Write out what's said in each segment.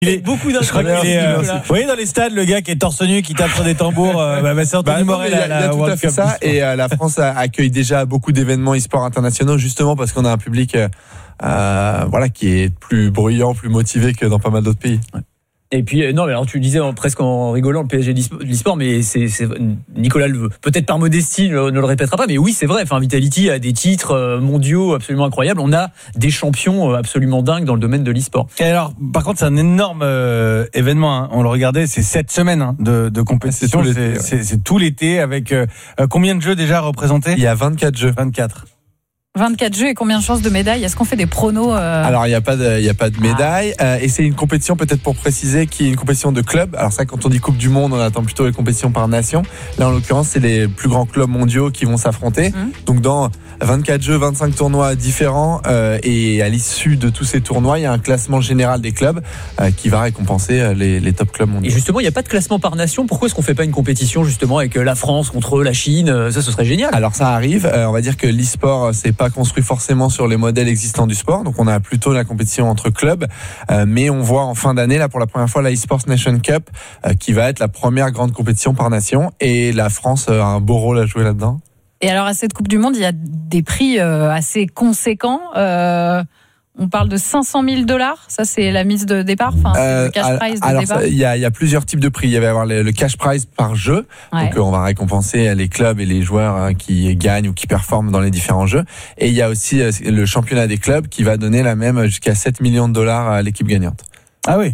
beaucoup Je crois qu'il est. Vous voyez dans les stades, le gars qui est torse nu, qui tape sur des tambours. C'est Anthony Morel. Il y a tout à fait ça. Et la France accueille déjà beaucoup d'événements e-sport internationaux, justement parce qu'on a un public qui est plus bruyant, plus motivé que dans pas mal d'autres pays. Ouais. Et puis non, mais alors tu disais presque en rigolant le PSG de l'e-sport, mais c'est Nicolas peut-être par modestie ne le répétera pas, mais oui c'est vrai. Enfin, Vitality a des titres mondiaux absolument incroyables. On a des champions absolument dingues dans le domaine de l'e-sport. Et alors, par contre, c'est un énorme événement. Hein. On le regardait, c'est 7 semaines de compétition. C'est tout l'été avec combien de jeux déjà représentés ? Il y a 24 jeux. 24 jeux et combien de chances de médailles ? Est-ce qu'on fait des pronos Alors il y a pas de médaille et c'est une compétition, peut-être pour préciser, qui est une compétition de club. Alors ça, quand on dit Coupe du Monde, on attend plutôt les compétitions par nation. Là en l'occurrence, c'est les plus grands clubs mondiaux qui vont s'affronter. Donc dans 24 jeux, 25 tournois différents et à l'issue de tous ces tournois, il y a un classement général des clubs qui va récompenser les top clubs mondiaux. Et justement, il n'y a pas de classement par nation. Pourquoi est-ce qu'on fait pas une compétition justement avec la France contre la Chine ? Ça, ce serait génial. Alors ça arrive. On va dire que l'e-sport, c'est pas construit forcément sur les modèles existants du sport, donc on a plutôt la compétition entre clubs, mais on voit en fin d'année là pour la première fois la eSports Nation Cup qui va être la première grande compétition par nation, et la France a un beau rôle à jouer là-dedans. Et alors à cette Coupe du Monde, il y a des prix assez conséquents. On parle de $500 000, ça c'est la mise de départ, c'est le cash prize de départ. Il y a plusieurs types de prix. Il va y avoir le cash prize par jeu, donc on va récompenser les clubs et les joueurs qui gagnent ou qui performent dans les différents jeux. Et il y a aussi le championnat des clubs qui va donner la même jusqu'à $7 millions à l'équipe gagnante. Ah oui,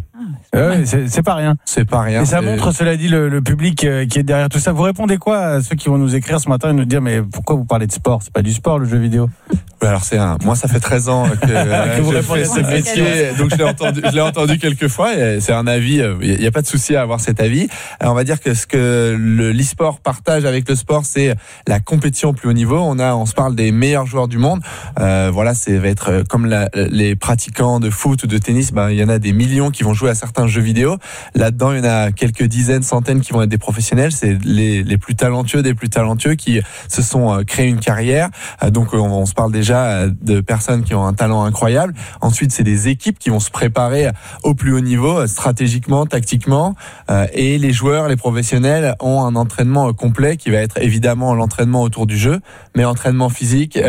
c'est pas rien. C'est pas rien. Et ça montre, cela dit, le public qui est derrière tout ça. Vous répondez quoi à ceux qui vont nous écrire ce matin et nous dire mais pourquoi vous parlez de sport ? C'est pas du sport, le jeu vidéo. Alors moi ça fait 13 ans que je fais ce métier, donc je l'ai entendu quelques fois, et c'est un avis, il y a pas de souci à avoir cet avis. Alors on va dire que ce que l'e-sport partage avec le sport, c'est la compétition au plus haut niveau. On se parle des meilleurs joueurs du monde. Ça va être comme les pratiquants de foot ou de tennis, il y en a des millions qui vont jouer à certains jeux vidéo. Là-dedans, il y en a quelques dizaines, centaines qui vont être des professionnels. C'est les plus talentueux des plus talentueux qui se sont créés une carrière. Donc on se parle déjà de personnes qui ont un talent incroyable. Ensuite, c'est des équipes qui vont se préparer au plus haut niveau, stratégiquement, tactiquement. Et les joueurs, les professionnels ont un entraînement complet qui va être évidemment l'entraînement autour du jeu, mais entraînement physique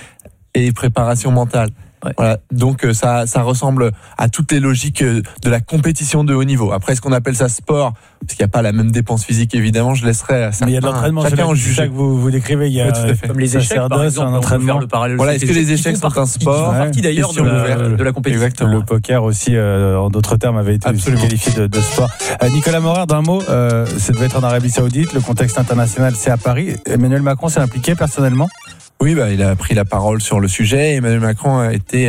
et préparation mentale. Ouais. Voilà, donc ça ressemble à toutes les logiques de la compétition de haut niveau. Après, est-ce qu'on appelle ça sport ? Parce qu'il n'y a pas la même dépense physique, évidemment, je laisserai à certains. Mais il y a de l'entraînement, chacun en juge. C'est ça que vous décrivez. Il y a comme les échecs, par exemple, un entraînement. Voilà, est-ce que les échecs sont un sport ? Ils font partie d'ailleurs de la compétition. Exactement. Le poker aussi, en d'autres termes, avait été qualifié de sport. Nicolas Morer, d'un mot, ça devait être en Arabie Saoudite. Le contexte international, c'est à Paris. Emmanuel Macron s'est impliqué personnellement ? Oui, il a pris la parole sur le sujet. Emmanuel Macron a été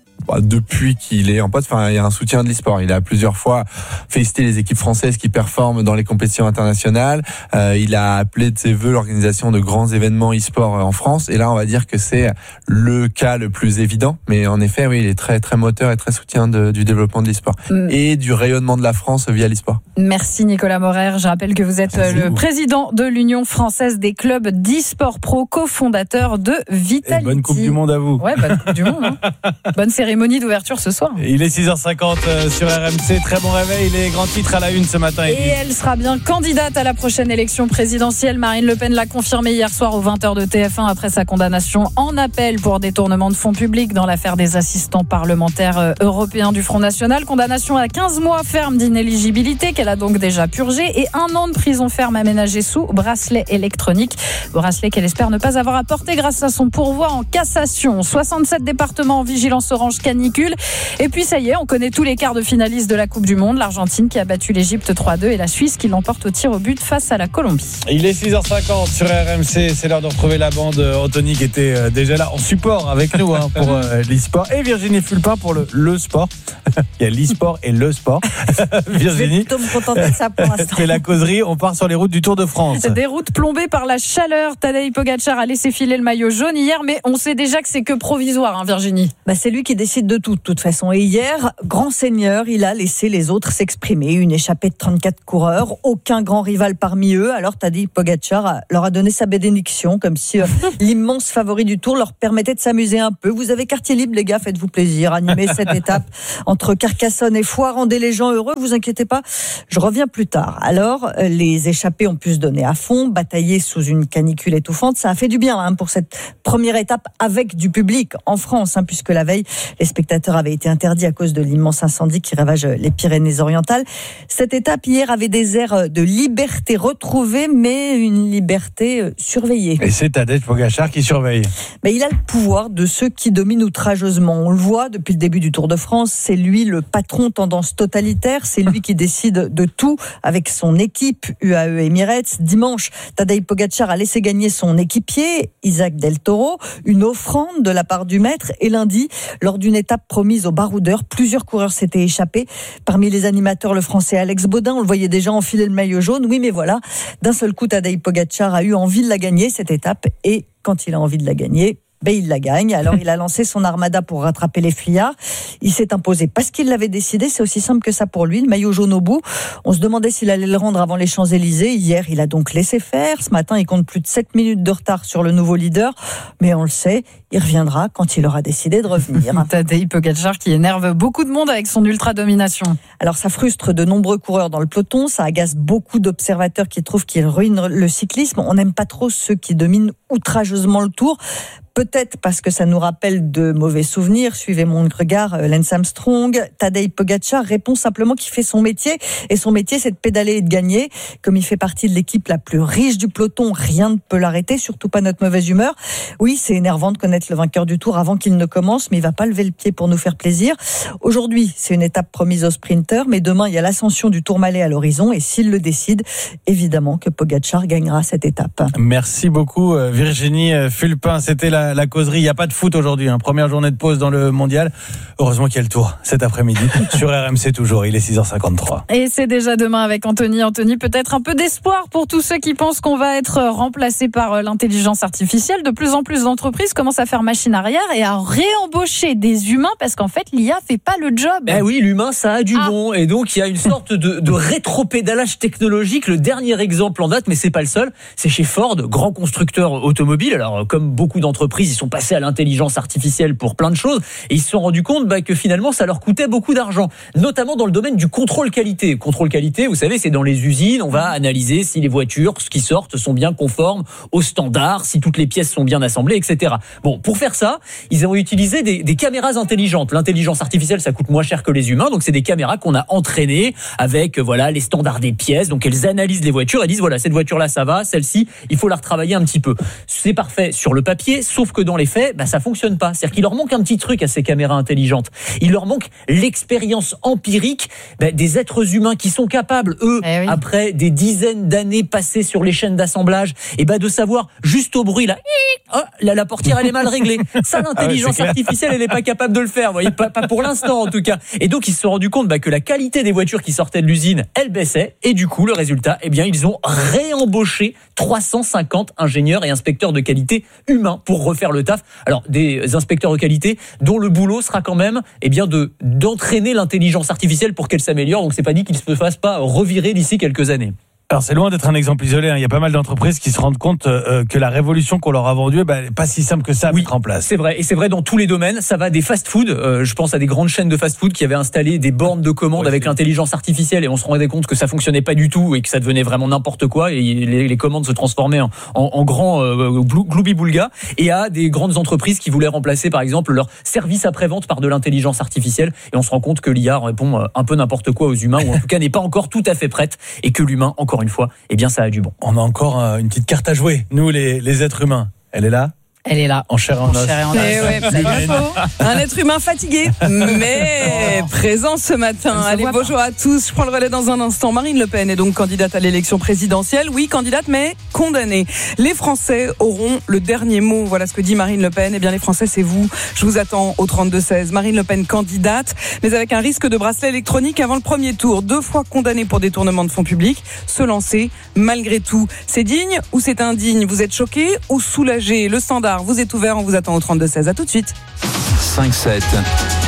depuis qu'il est en poste, il y a un soutien de l'e-sport. Il a plusieurs fois félicité les équipes françaises qui performent dans les compétitions internationales. Il a appelé de ses vœux l'organisation de grands événements e-sport en France. Et là, on va dire que c'est le cas le plus évident. Mais en effet, oui, il est très, très moteur et très soutien du développement de l'e-sport et du rayonnement de la France via l'e-sport. Merci Nicolas Morer. Je rappelle que vous êtes le président de l'Union française des clubs d'e-sport pro, cofondateur de Vitality. Et bonne Coupe du Monde à vous. Ouais, bonne Coupe du Monde. Bonne cérémonie d'ouverture ce soir. Il est 6h50 sur RMC. Très bon réveil. Les grands titres à la une ce matin. Et elle sera bien candidate à la prochaine élection présidentielle. Marine Le Pen l'a confirmé hier soir aux 20h de TF1 après sa condamnation en appel pour détournement de fonds publics dans l'affaire des assistants parlementaires européens du Front National. Condamnation à 15 mois ferme d'inéligibilité qu'elle a donc déjà purgé et 1 an de prison ferme aménagée sous bracelet électronique. Bracelet qu'elle espère ne pas avoir apporté grâce à son pourvoi en cassation. 67 départements en vigilance orange canicule. Et puis ça y est, on connaît tous les quarts de finalistes de la Coupe du Monde. L'Argentine qui a battu l'Égypte 3-2 et la Suisse qui l'emporte au tir au but face à la Colombie. Il est 6h50 sur RMC. C'est l'heure de retrouver la bande. Anthony qui était déjà là en support avec nous pour l'e-sport. Et Virginie Fulpin pour le sport. Il y a l'e-sport et le sport. Virginie. Je vais plutôt me contenter de ça pour l'instant. C'est la causerie. On part sur les routes du Tour de France. Des routes plombées par la chaleur. Tadej Pogacar a laissé filer le maillot jaune hier, mais on sait déjà que c'est que provisoire, Virginie. C'est lui qui décide décide de tout, de toute façon. Et hier, grand seigneur, il a laissé les autres s'exprimer. Une échappée de 34 coureurs, aucun grand rival parmi eux. Alors Tadej Pogačar leur a donné sa bénédiction, comme si l'immense favori du Tour leur permettait de s'amuser un peu. Vous avez quartier libre, les gars, faites-vous plaisir. Animez cette étape entre Carcassonne et Foix, rendez les gens heureux, vous inquiétez pas, je reviens plus tard. Alors, les échappés ont pu se donner à fond, batailler sous une canicule étouffante. Ça a fait du bien pour cette première étape avec du public en France, puisque la veille, les spectateurs avaient été interdits à cause de l'immense incendie qui ravage les Pyrénées-Orientales. Cette étape hier avait des airs de liberté retrouvée, mais une liberté surveillée. Et c'est Tadej Pogačar qui surveille. Mais il a le pouvoir de ceux qui dominent outrageusement. On le voit depuis le début du Tour de France, c'est lui le patron tendance totalitaire, c'est lui qui décide de tout avec son équipe UAE Emirates. Dimanche, Tadej Pogačar a laissé gagner son équipier, Isaac Del Toro, une offrande de la part du maître. Et lundi, lors d'une étape promise aux baroudeurs, plusieurs coureurs s'étaient échappés. Parmi les animateurs, le français Alex Baudin, on le voyait déjà enfiler le maillot jaune. Oui, mais voilà, d'un seul coup, Tadej Pogačar a eu envie de la gagner, cette étape. Et quand il a envie de la gagner, il la gagne. Alors il a lancé son armada pour rattraper les fuyards. Il s'est imposé parce qu'il l'avait décidé. C'est aussi simple que ça pour lui. Le maillot jaune au bout. On se demandait s'il allait le rendre avant les Champs-Élysées. Hier, il a donc laissé faire. Ce matin, il compte plus de 7 minutes de retard sur le nouveau leader. Mais on le sait, il reviendra quand il aura décidé de revenir. Tadej Pogačar qui énerve beaucoup de monde avec son ultra-domination. Alors ça frustre de nombreux coureurs dans le peloton. Ça agace beaucoup d'observateurs qui trouvent qu'il ruine le cyclisme. On n'aime pas trop ceux qui dominent outrageusement le Tour. Peut-être parce que ça nous rappelle de mauvais souvenirs. Suivez mon regard, Lance Armstrong. Tadej Pogačar répond simplement qu'il fait son métier. Et son métier, c'est de pédaler et de gagner. Comme il fait partie de l'équipe la plus riche du peloton, rien ne peut l'arrêter, surtout pas notre mauvaise humeur. Oui, c'est énervant de connaître le vainqueur du Tour avant qu'il ne commence, mais il va pas lever le pied pour nous faire plaisir. Aujourd'hui, c'est une étape promise aux sprinteurs, mais demain, il y a l'ascension du Tourmalet à l'horizon. Et s'il le décide, évidemment que Pogačar gagnera cette étape. Merci beaucoup, Virginie Fulpin. C'était la causerie. Il n'y a pas de foot aujourd'hui. Première journée de pause dans le mondial. Heureusement qu'il y a le Tour cet après-midi sur RMC toujours. Il est 6h53. Et c'est déjà demain avec Anthony. Anthony, peut-être un peu d'espoir pour tous ceux qui pensent qu'on va être remplacé par l'intelligence artificielle. De plus en plus d'entreprises commencent à faire machine arrière et à réembaucher des humains parce qu'en fait, l'IA fait pas le job. Eh oui, l'humain, ça a du bon. Et donc, il y a une sorte de rétropédalage technologique. Le dernier exemple en date, mais c'est pas le seul, c'est chez Ford, grand constructeur automobile. Alors, comme beaucoup d'entreprises, ils sont passés à l'intelligence artificielle pour plein de choses et ils se sont rendus compte que finalement ça leur coûtait beaucoup d'argent, notamment dans le domaine du contrôle qualité. Contrôle qualité, vous savez, c'est dans les usines, on va analyser si les voitures qui sortent sont bien conformes aux standards, si toutes les pièces sont bien assemblées, etc. Bon, pour faire ça, ils ont utilisé des caméras intelligentes. L'intelligence artificielle, ça coûte moins cher que les humains, donc c'est des caméras qu'on a entraînées avec les standards des pièces. Donc elles analysent les voitures et disent voilà, cette voiture-là ça va, celle-ci il faut la retravailler un petit peu. C'est parfait sur le papier, sauf que dans les faits, ça fonctionne pas. C'est-à-dire qu'il leur manque un petit truc à ces caméras intelligentes. Il leur manque l'expérience empirique des êtres humains qui sont capables, eux, après des dizaines d'années passées sur les chaînes d'assemblage, de savoir juste au bruit là, la portière elle est mal réglée. Ça, l'intelligence artificielle, elle est pas capable de le faire. Vous voyez, pas pour l'instant en tout cas. Et donc ils se sont rendus compte que la qualité des voitures qui sortaient de l'usine, elle baissait. Et du coup, le résultat, ils ont réembauché 350 ingénieurs et inspecteurs de qualité humains pour refaire le taf. Alors des inspecteurs de qualité dont le boulot sera quand même d'entraîner l'intelligence artificielle pour qu'elle s'améliore. Donc c'est pas dit qu'ils se fassent pas revirer d'ici quelques années. Alors c'est loin d'être un exemple isolé. Il y a pas mal d'entreprises qui se rendent compte que la révolution qu'on leur a vendue n'est pas si simple que ça à mettre en place. C'est vrai, et c'est vrai dans tous les domaines. Ça va des fast-food. Je pense à des grandes chaînes de fast-food qui avaient installé des bornes de commande avec l'intelligence artificielle et on se rendait compte que ça fonctionnait pas du tout et que ça devenait vraiment n'importe quoi et les commandes se transformaient en grand gloubi-boulga. Et à des grandes entreprises qui voulaient remplacer par exemple leur service après-vente par de l'intelligence artificielle et on se rend compte que l'IA répond un peu n'importe quoi aux humains ou en tout cas n'est pas encore tout à fait prête et que l'humain encore une fois, ça a du bon. On a encore une petite carte à jouer, nous les êtres humains. Elle est là ? Elle est là. En chair et en os. Un être humain fatigué, mais présent ce matin. Allez, bonjour à tous. Je prends le relais dans un instant. Marine Le Pen est donc candidate à l'élection présidentielle. Oui, candidate, mais condamnée. Les Français auront le dernier mot. Voilà ce que dit Marine Le Pen. Eh bien, les Français, c'est vous. Je vous attends au 32-16. Marine Le Pen, candidate, mais avec un risque de bracelet électronique avant le premier tour. 2 fois condamnée pour détournement de fonds publics. Se lancer, malgré tout. C'est digne ou c'est indigne ? Vous êtes choqué ou soulagé ? Le Standard vous êtes ouvert, on vous attend au 32-16. À tout de suite. 5-7.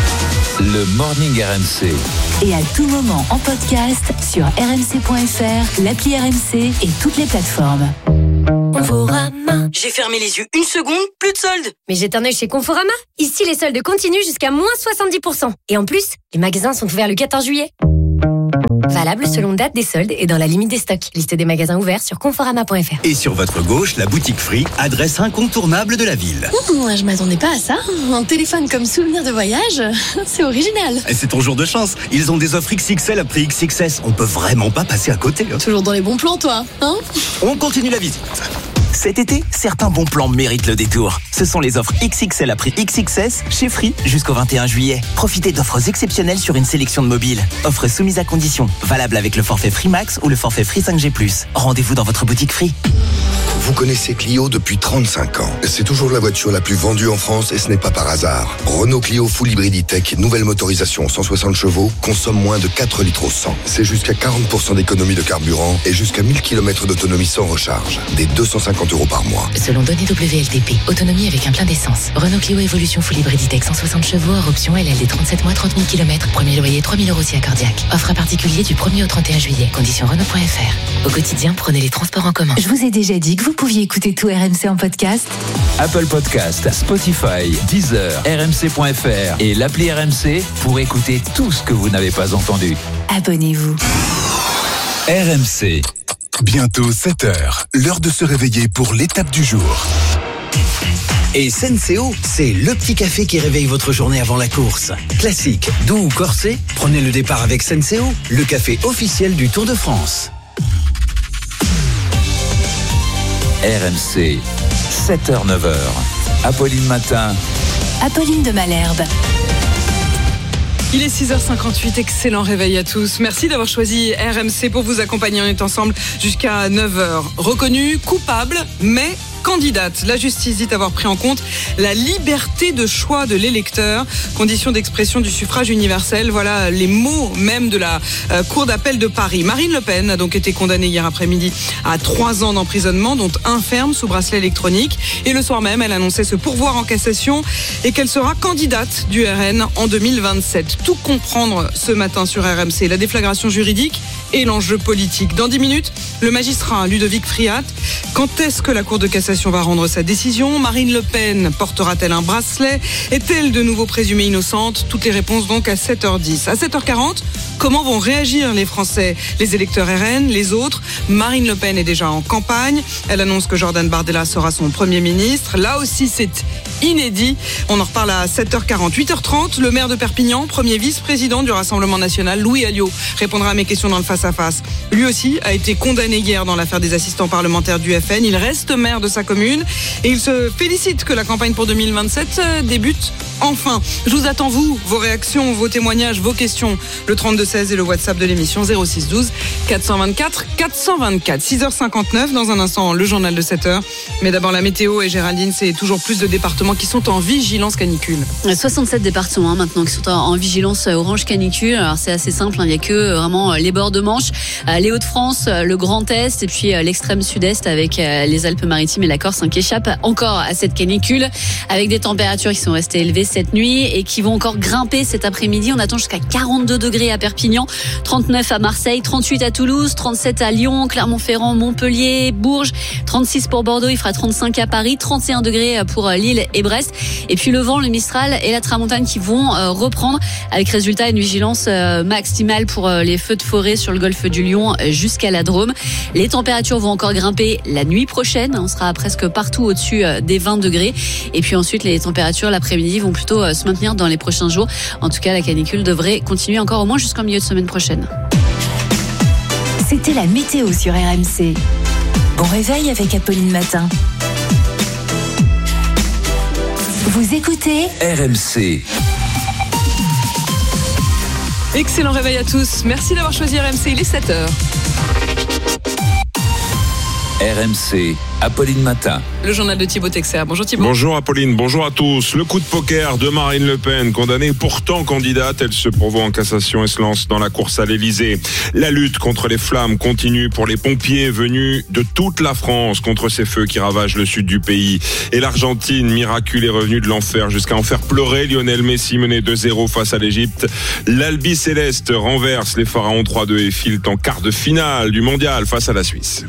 le Morning RMC. Et à tout moment en podcast sur rmc.fr, l'appli RMC et toutes les plateformes. Conforama. J'ai fermé les yeux une seconde, plus de soldes. Mais jette un œil chez Conforama. Ici, les soldes continuent jusqu'à moins 70%. Et en plus, les magasins sont ouverts le 14 juillet. Valable selon date des soldes et dans la limite des stocks. Liste des magasins ouverts sur conforama.fr. Et sur votre gauche, la boutique Free, adresse incontournable de la ville. Je m'attendais pas à ça. Un téléphone comme souvenir de voyage, c'est original. Et c'est ton jour de chance. Ils ont des offres XXL à prix XXS. On peut vraiment pas passer à côté. Toujours dans les bons plans, toi, hein? On continue la visite. Cet été, certains bons plans méritent le détour. Ce sont les offres XXL à prix XXS chez Free jusqu'au 21 juillet. Profitez d'offres exceptionnelles sur une sélection de mobiles. Offres soumises à conditions. Valable avec le forfait Free Max ou le forfait Free 5G+. Rendez-vous dans votre boutique Free. Vous connaissez Clio depuis 35 ans. C'est toujours la voiture la plus vendue en France et ce n'est pas par hasard. Renault Clio Full Hybrid E-Tech, nouvelle motorisation 160 chevaux, consomme moins de 4 litres au 100. C'est jusqu'à 40% d'économie de carburant et jusqu'à 1000 km d'autonomie sans recharge. Des 250 € par mois. Selon données WLTP, autonomie avec un plein d'essence. Renault Clio Evolution Full Hybrid E-Tech 160 chevaux, hors option LLD 37 mois, 30 000 km. Premier loyer 3 000 € si accordiaque. Offre à particulier du 1er au 31 juillet. Conditions Renault.fr. Au quotidien, prenez les transports en commun. Je vous ai déjà dit que vous pouviez écouter tout RMC en podcast. Apple Podcast, Spotify, Deezer, RMC.fr et l'appli RMC pour écouter tout ce que vous n'avez pas entendu. Abonnez-vous. RMC. Bientôt 7h, l'heure de se réveiller pour l'étape du jour. Et Senseo, c'est le petit café qui réveille votre journée avant la course. Classique, doux ou corsé, prenez le départ avec Senseo, le café officiel du Tour de France. RMC, 7h-9h. Apolline Matin. Apolline de Malherbe. Il est 6h58, excellent réveil à tous. Merci d'avoir choisi RMC pour vous accompagner. On est ensemble jusqu'à 9h. Reconnue coupable, mais candidate. La justice dit avoir pris en compte la liberté de choix de l'électeur, condition d'expression du suffrage universel. Voilà les mots même de la Cour d'appel de Paris. Marine Le Pen a donc été condamnée hier après-midi à 3 ans d'emprisonnement, dont 1 ferme sous bracelet électronique. Et le soir même, elle annonçait se pourvoir en cassation et qu'elle sera candidate du RN en 2027. Tout comprendre ce matin sur RMC, la déflagration juridique et l'enjeu politique. Dans 10 minutes, le magistrat Ludovic Friat. Quand est-ce que la Cour de cassation va rendre sa décision? Marine Le Pen portera-t-elle un bracelet? Est-elle de nouveau présumée innocente? Toutes les réponses donc à 7h10. À 7h40, comment vont réagir les Français, les électeurs RN, les autres? Marine Le Pen est déjà en campagne. Elle annonce que Jordan Bardella sera son Premier ministre. Là aussi, c'est inédit. On en reparle à 7h40. 8h30, le maire de Perpignan, premier vice-président du Rassemblement national, Louis Alliot, répondra à mes questions dans le face-à-face. Lui aussi a été condamné hier dans l'affaire des assistants parlementaires du FN. Il reste maire de sa commune et il se félicite que la campagne pour 2027 débute enfin. Je vous attends, vous, vos réactions, vos témoignages, vos questions. Le 32-16 et le WhatsApp de l'émission 06 12 424 424. 6h59, dans un instant, le journal de 7h. Mais d'abord la météo et Géraldine, c'est toujours plus de départements qui sont en vigilance canicule. 67 départements maintenant qui sont en vigilance orange canicule. Alors c'est assez simple, il n'y a que vraiment les bords de Manche, les Hauts-de-France, le Grand Est et puis l'extrême sud-est avec les Alpes-Maritimes et la Corse qui échappent encore à cette canicule avec des températures qui sont restées élevées cette nuit et qui vont encore grimper cet après-midi. On attend jusqu'à 42 degrés à Perpignan, 39 à Marseille, 38 à Toulouse, 37 à Lyon, Clermont-Ferrand, Montpellier, Bourges, 36 pour Bordeaux, il fera 35 à Paris, 31 degrés pour Lille et Brest. Et puis le vent, le Mistral et la Tramontane qui vont reprendre avec résultat une vigilance maximale pour les feux de forêt sur le golfe du Lion jusqu'à la Drôme. Les températures vont encore grimper la nuit prochaine. On sera presque partout au-dessus des 20 degrés. Et puis ensuite, les températures l'après-midi vont plutôt se maintenir dans les prochains jours. En tout cas, la canicule devrait continuer encore au moins jusqu'en milieu de semaine prochaine. C'était la météo sur RMC. Bon réveil avec Apolline Matin. Vous écoutez RMC. Excellent réveil à tous. Merci d'avoir choisi RMC. Il est 7h. RMC, Apolline Matin. Le journal de Thibaut Texer. Bonjour Thibaut. Bonjour Apolline, bonjour à tous. Le coup de poker de Marine Le Pen, condamnée pourtant candidate, elle se pourvoit en cassation et se lance dans la course à l'Elysée. La lutte contre les flammes continue pour les pompiers venus de toute la France contre ces feux qui ravagent le sud du pays. Et l'Argentine, miracle, est revenue de l'enfer jusqu'à en faire pleurer. Lionel Messi menait 2-0 face à l'Égypte. L'Albi Céleste renverse les Pharaons 3-2 et file en quart de finale du mondial face à la Suisse.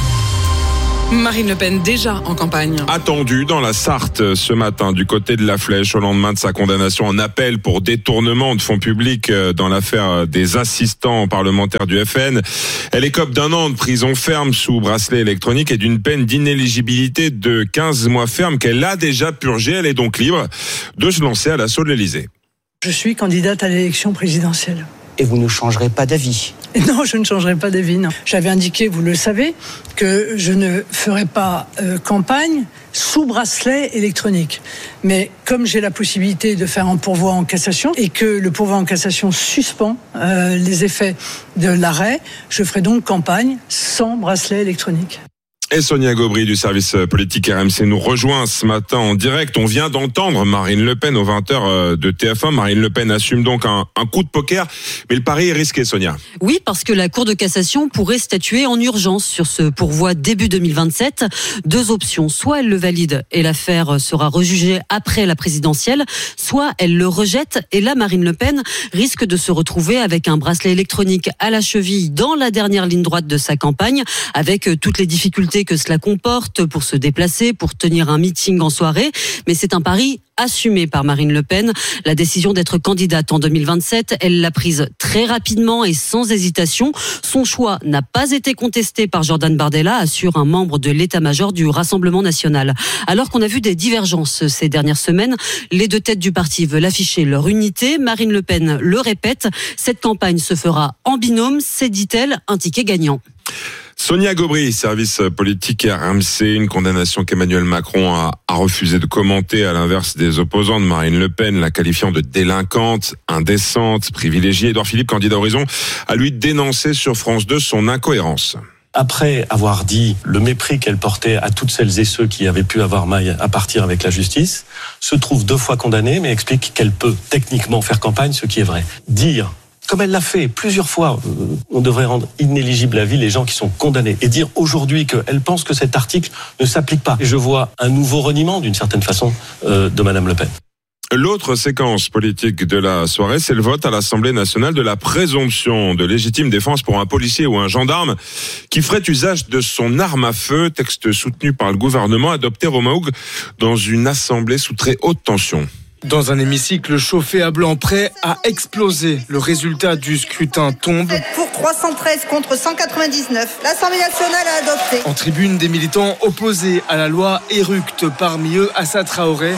Marine Le Pen déjà en campagne. Attendue dans la Sarthe ce matin du côté de la Flèche au lendemain de sa condamnation en appel pour détournement de fonds publics dans l'affaire des assistants parlementaires du FN. Elle écope d'1 an de prison ferme sous bracelet électronique et d'une peine d'inéligibilité de 15 mois ferme qu'elle a déjà purgée. Elle est donc libre de se lancer à l'assaut de l'Élysée. Je suis candidate à l'élection présidentielle. Et vous ne changerez pas d'avis? Non, je ne changerai pas d'avis, non. J'avais indiqué, vous le savez, que je ne ferai pas campagne sous bracelet électronique. Mais comme j'ai la possibilité de faire un pourvoi en cassation et que le pourvoi en cassation suspend les effets de l'arrêt, je ferai donc campagne sans bracelet électronique. Et Sonia Gobry du service politique RMC nous rejoint ce matin en direct. On vient d'entendre Marine Le Pen aux 20h de TF1. Marine Le Pen assume donc un coup de poker, mais le pari est risqué, Sonia. Oui, parce que la Cour de cassation pourrait statuer en urgence sur ce pourvoi début 2027. 2 options, soit elle le valide et l'affaire sera rejugée après la présidentielle, soit elle le rejette et là Marine Le Pen risque de se retrouver avec un bracelet électronique à la cheville dans la dernière ligne droite de sa campagne, avec toutes les difficultés que cela comporte pour se déplacer, pour tenir un meeting en soirée. Mais c'est un pari assumé par Marine Le Pen. La décision d'être candidate en 2027, elle l'a prise très rapidement et sans hésitation. Son choix n'a pas été contesté par Jordan Bardella, assure un membre de l'état-major du Rassemblement national. Alors qu'on a vu des divergences ces dernières semaines, les 2 têtes du parti veulent afficher leur unité. Marine Le Pen le répète, cette campagne se fera en binôme, c'est, dit-elle, un ticket gagnant. Sonia Gobry, service politique RMC, une condamnation qu'Emmanuel Macron a refusé de commenter à l'inverse des opposants de Marine Le Pen, la qualifiant de délinquante, indécente, privilégiée. Édouard Philippe, candidat Horizon, a lui dénoncé sur France 2 son incohérence. Après avoir dit le mépris qu'elle portait à toutes celles et ceux qui avaient pu avoir maille à partir avec la justice, se trouve 2 fois condamnée, mais explique qu'elle peut techniquement faire campagne, ce qui est vrai. Dire, comme elle l'a fait plusieurs fois, on devrait rendre inéligible à vie les gens qui sont condamnés. Et dire aujourd'hui qu'elle pense que cet article ne s'applique pas. Et je vois un nouveau reniement, d'une certaine façon, de Madame Le Pen. L'autre séquence politique de la soirée, c'est le vote à l'Assemblée nationale de la présomption de légitime défense pour un policier ou un gendarme qui ferait usage de son arme à feu, texte soutenu par le gouvernement, adopté Romain Hugues dans une assemblée sous très haute tension. Dans un hémicycle chauffé à blanc prêt à exploser, le résultat du scrutin tombe. Pour 313 contre 199, l'Assemblée nationale a adopté. En tribune, des militants opposés à la loi éructent, parmi eux Assa Traoré.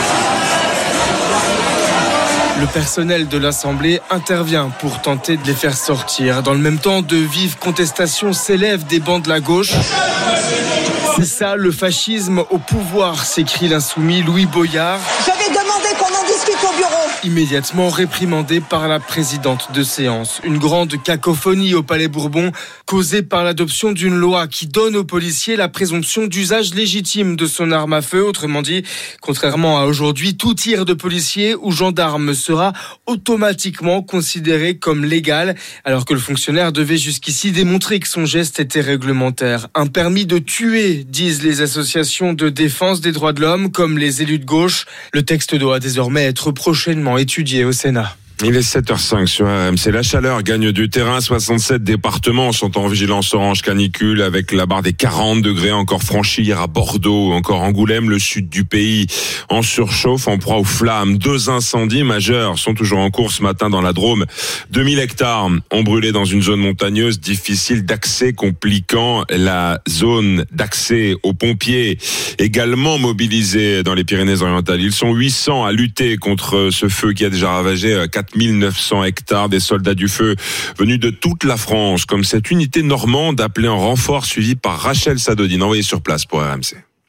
Le personnel de l'Assemblée intervient pour tenter de les faire sortir. Dans le même temps, de vives contestations s'élèvent des bancs de la gauche. C'est ça, le fascisme au pouvoir, s'écrie l'insoumis Louis Boyard. Je vais demander qu'on en discute au bureau. Immédiatement réprimandé par la présidente de séance. Une grande cacophonie au Palais Bourbon, causée par l'adoption d'une loi qui donne aux policiers la présomption d'usage légitime de son arme à feu. Autrement dit, contrairement à aujourd'hui, tout tir de policier ou gendarme sera automatiquement considéré comme légal, alors que le fonctionnaire devait jusqu'ici démontrer que son geste était réglementaire. Un permis de tuer, disent les associations de défense des droits de l'homme, comme les élus de gauche. Le texte doit désormais être prochainement étudié au Sénat. Il est 7h05 sur RMC. La chaleur gagne du terrain. 67 départements sont en vigilance orange canicule avec la barre des 40 degrés encore franchie hier à Bordeaux, encore Angoulême, le sud du pays en surchauffe, en proie aux flammes. 2 incendies majeurs sont toujours en cours ce matin dans la Drôme. 2000 hectares ont brûlé dans une zone montagneuse difficile d'accès, compliquant la zone d'accès aux pompiers également mobilisés dans les Pyrénées-Orientales. Ils sont 800 à lutter contre ce feu qui a déjà ravagé 4900 hectares, des soldats du feu venus de toute la France, comme cette unité normande appelée en renfort, suivie par Rachel Sadodine, envoyée sur place pour RMC.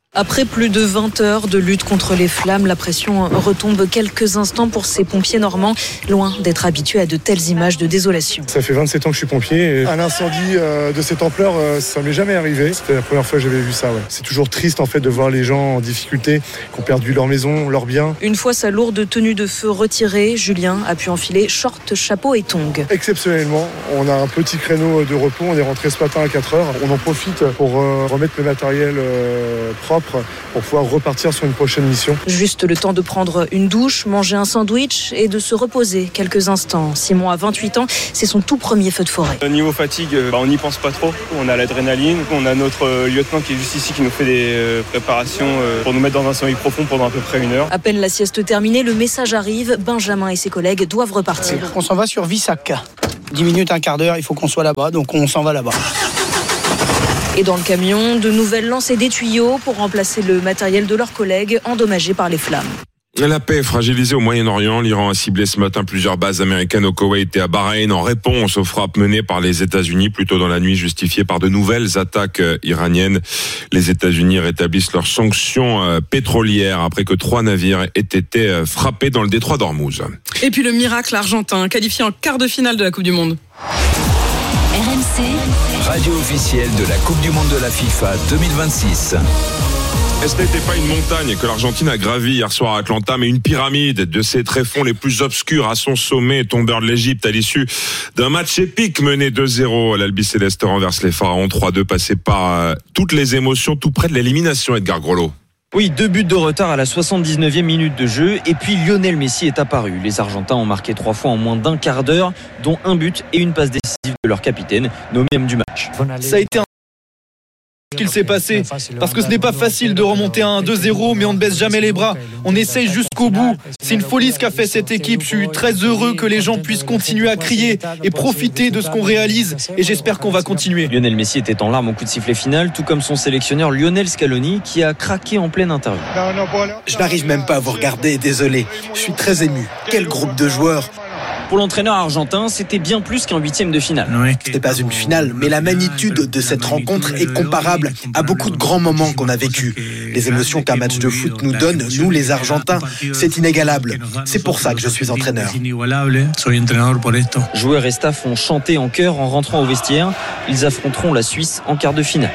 Après plus de 20 heures de lutte contre les flammes, la pression retombe quelques instants pour ces pompiers normands, loin d'être habitués à de telles images de désolation. Ça fait 27 ans que je suis pompier et un incendie de cette ampleur, ça m'est jamais arrivé. C'était la première fois que j'avais vu ça. Ouais. C'est toujours triste en fait de voir les gens en difficulté, qui ont perdu leur maison, leurs biens. Une fois sa lourde tenue de feu retirée, Julien a pu enfiler short, chapeau et tongs. Exceptionnellement, on a un petit créneau de repos, on est rentré ce matin à 4 heures. On en profite pour remettre le matériel propre pour pouvoir repartir sur une prochaine mission. Juste le temps de prendre une douche, manger un sandwich et de se reposer quelques instants. Simon a 28 ans, c'est son tout premier feu de forêt. Niveau fatigue, on n'y pense pas trop. On a l'adrénaline, on a notre lieutenant qui est juste ici qui nous fait des préparations pour nous mettre dans un sommeil profond pendant à peu près 1 heure. À peine la sieste terminée, le message arrive, Benjamin et ses collègues doivent repartir. On s'en va sur Vissac. 10 minutes, un quart d'heure, il faut qu'on soit là-bas, donc on s'en va là-bas. Et dans le camion, de nouvelles lances et des tuyaux pour remplacer le matériel de leurs collègues endommagés par les flammes. La paix est fragilisée au Moyen-Orient. L'Iran a ciblé ce matin plusieurs bases américaines au Koweït et à Bahreïn en réponse aux frappes menées par les États-Unis plus tôt dans la nuit, justifiées par de nouvelles attaques iraniennes. Les États-Unis rétablissent leurs sanctions pétrolières après que 3 navires aient été frappés dans le détroit d'Ormuz. Et puis le miracle argentin, qualifié en quart de finale de la Coupe du Monde. RMC, radio officielle de la Coupe du Monde de la FIFA 2026. Ce n'était pas une montagne que l'Argentine a gravie hier soir à Atlanta, mais une pyramide de ses tréfonds les plus obscurs à son sommet, tombeur de l'Égypte à l'issue d'un match épique mené 2-0. L'Albiceleste renverse les Pharaons 3-2, passé par toutes les émotions, tout près de l'élimination, Edgar Groslo. Oui, 2 buts de retard à la 79e minute de jeu et puis Lionel Messi est apparu. Les Argentins ont marqué 3 fois en moins d'un quart d'heure, dont un but et une passe décisive de leur capitaine, nommé homme du match. Ça a été ce qu'il s'est passé, parce que ce n'est pas facile de remonter à un 2-0, mais on ne baisse jamais les bras, on essaye jusqu'au bout. C'est une folie ce qu'a fait cette équipe. Je suis très heureux que les gens puissent continuer à crier et profiter de ce qu'on réalise, et j'espère qu'on va continuer. Lionel Messi était en larmes au coup de sifflet final, tout comme son sélectionneur Lionel Scaloni qui a craqué en pleine interview. Je n'arrive même pas à vous regarder, désolé, je suis très ému. Quel groupe de joueurs. Pour l'entraîneur argentin, c'était bien plus qu'un 8e de finale. Ce n'est pas une finale, mais la magnitude de cette rencontre est comparable à beaucoup de grands moments qu'on a vécus. Les émotions qu'un match de foot nous donne, nous les Argentins, c'est inégalable. C'est pour ça que je suis entraîneur. Joueurs et staff ont chanté en chœur en rentrant au vestiaire. Ils affronteront la Suisse en quart de finale.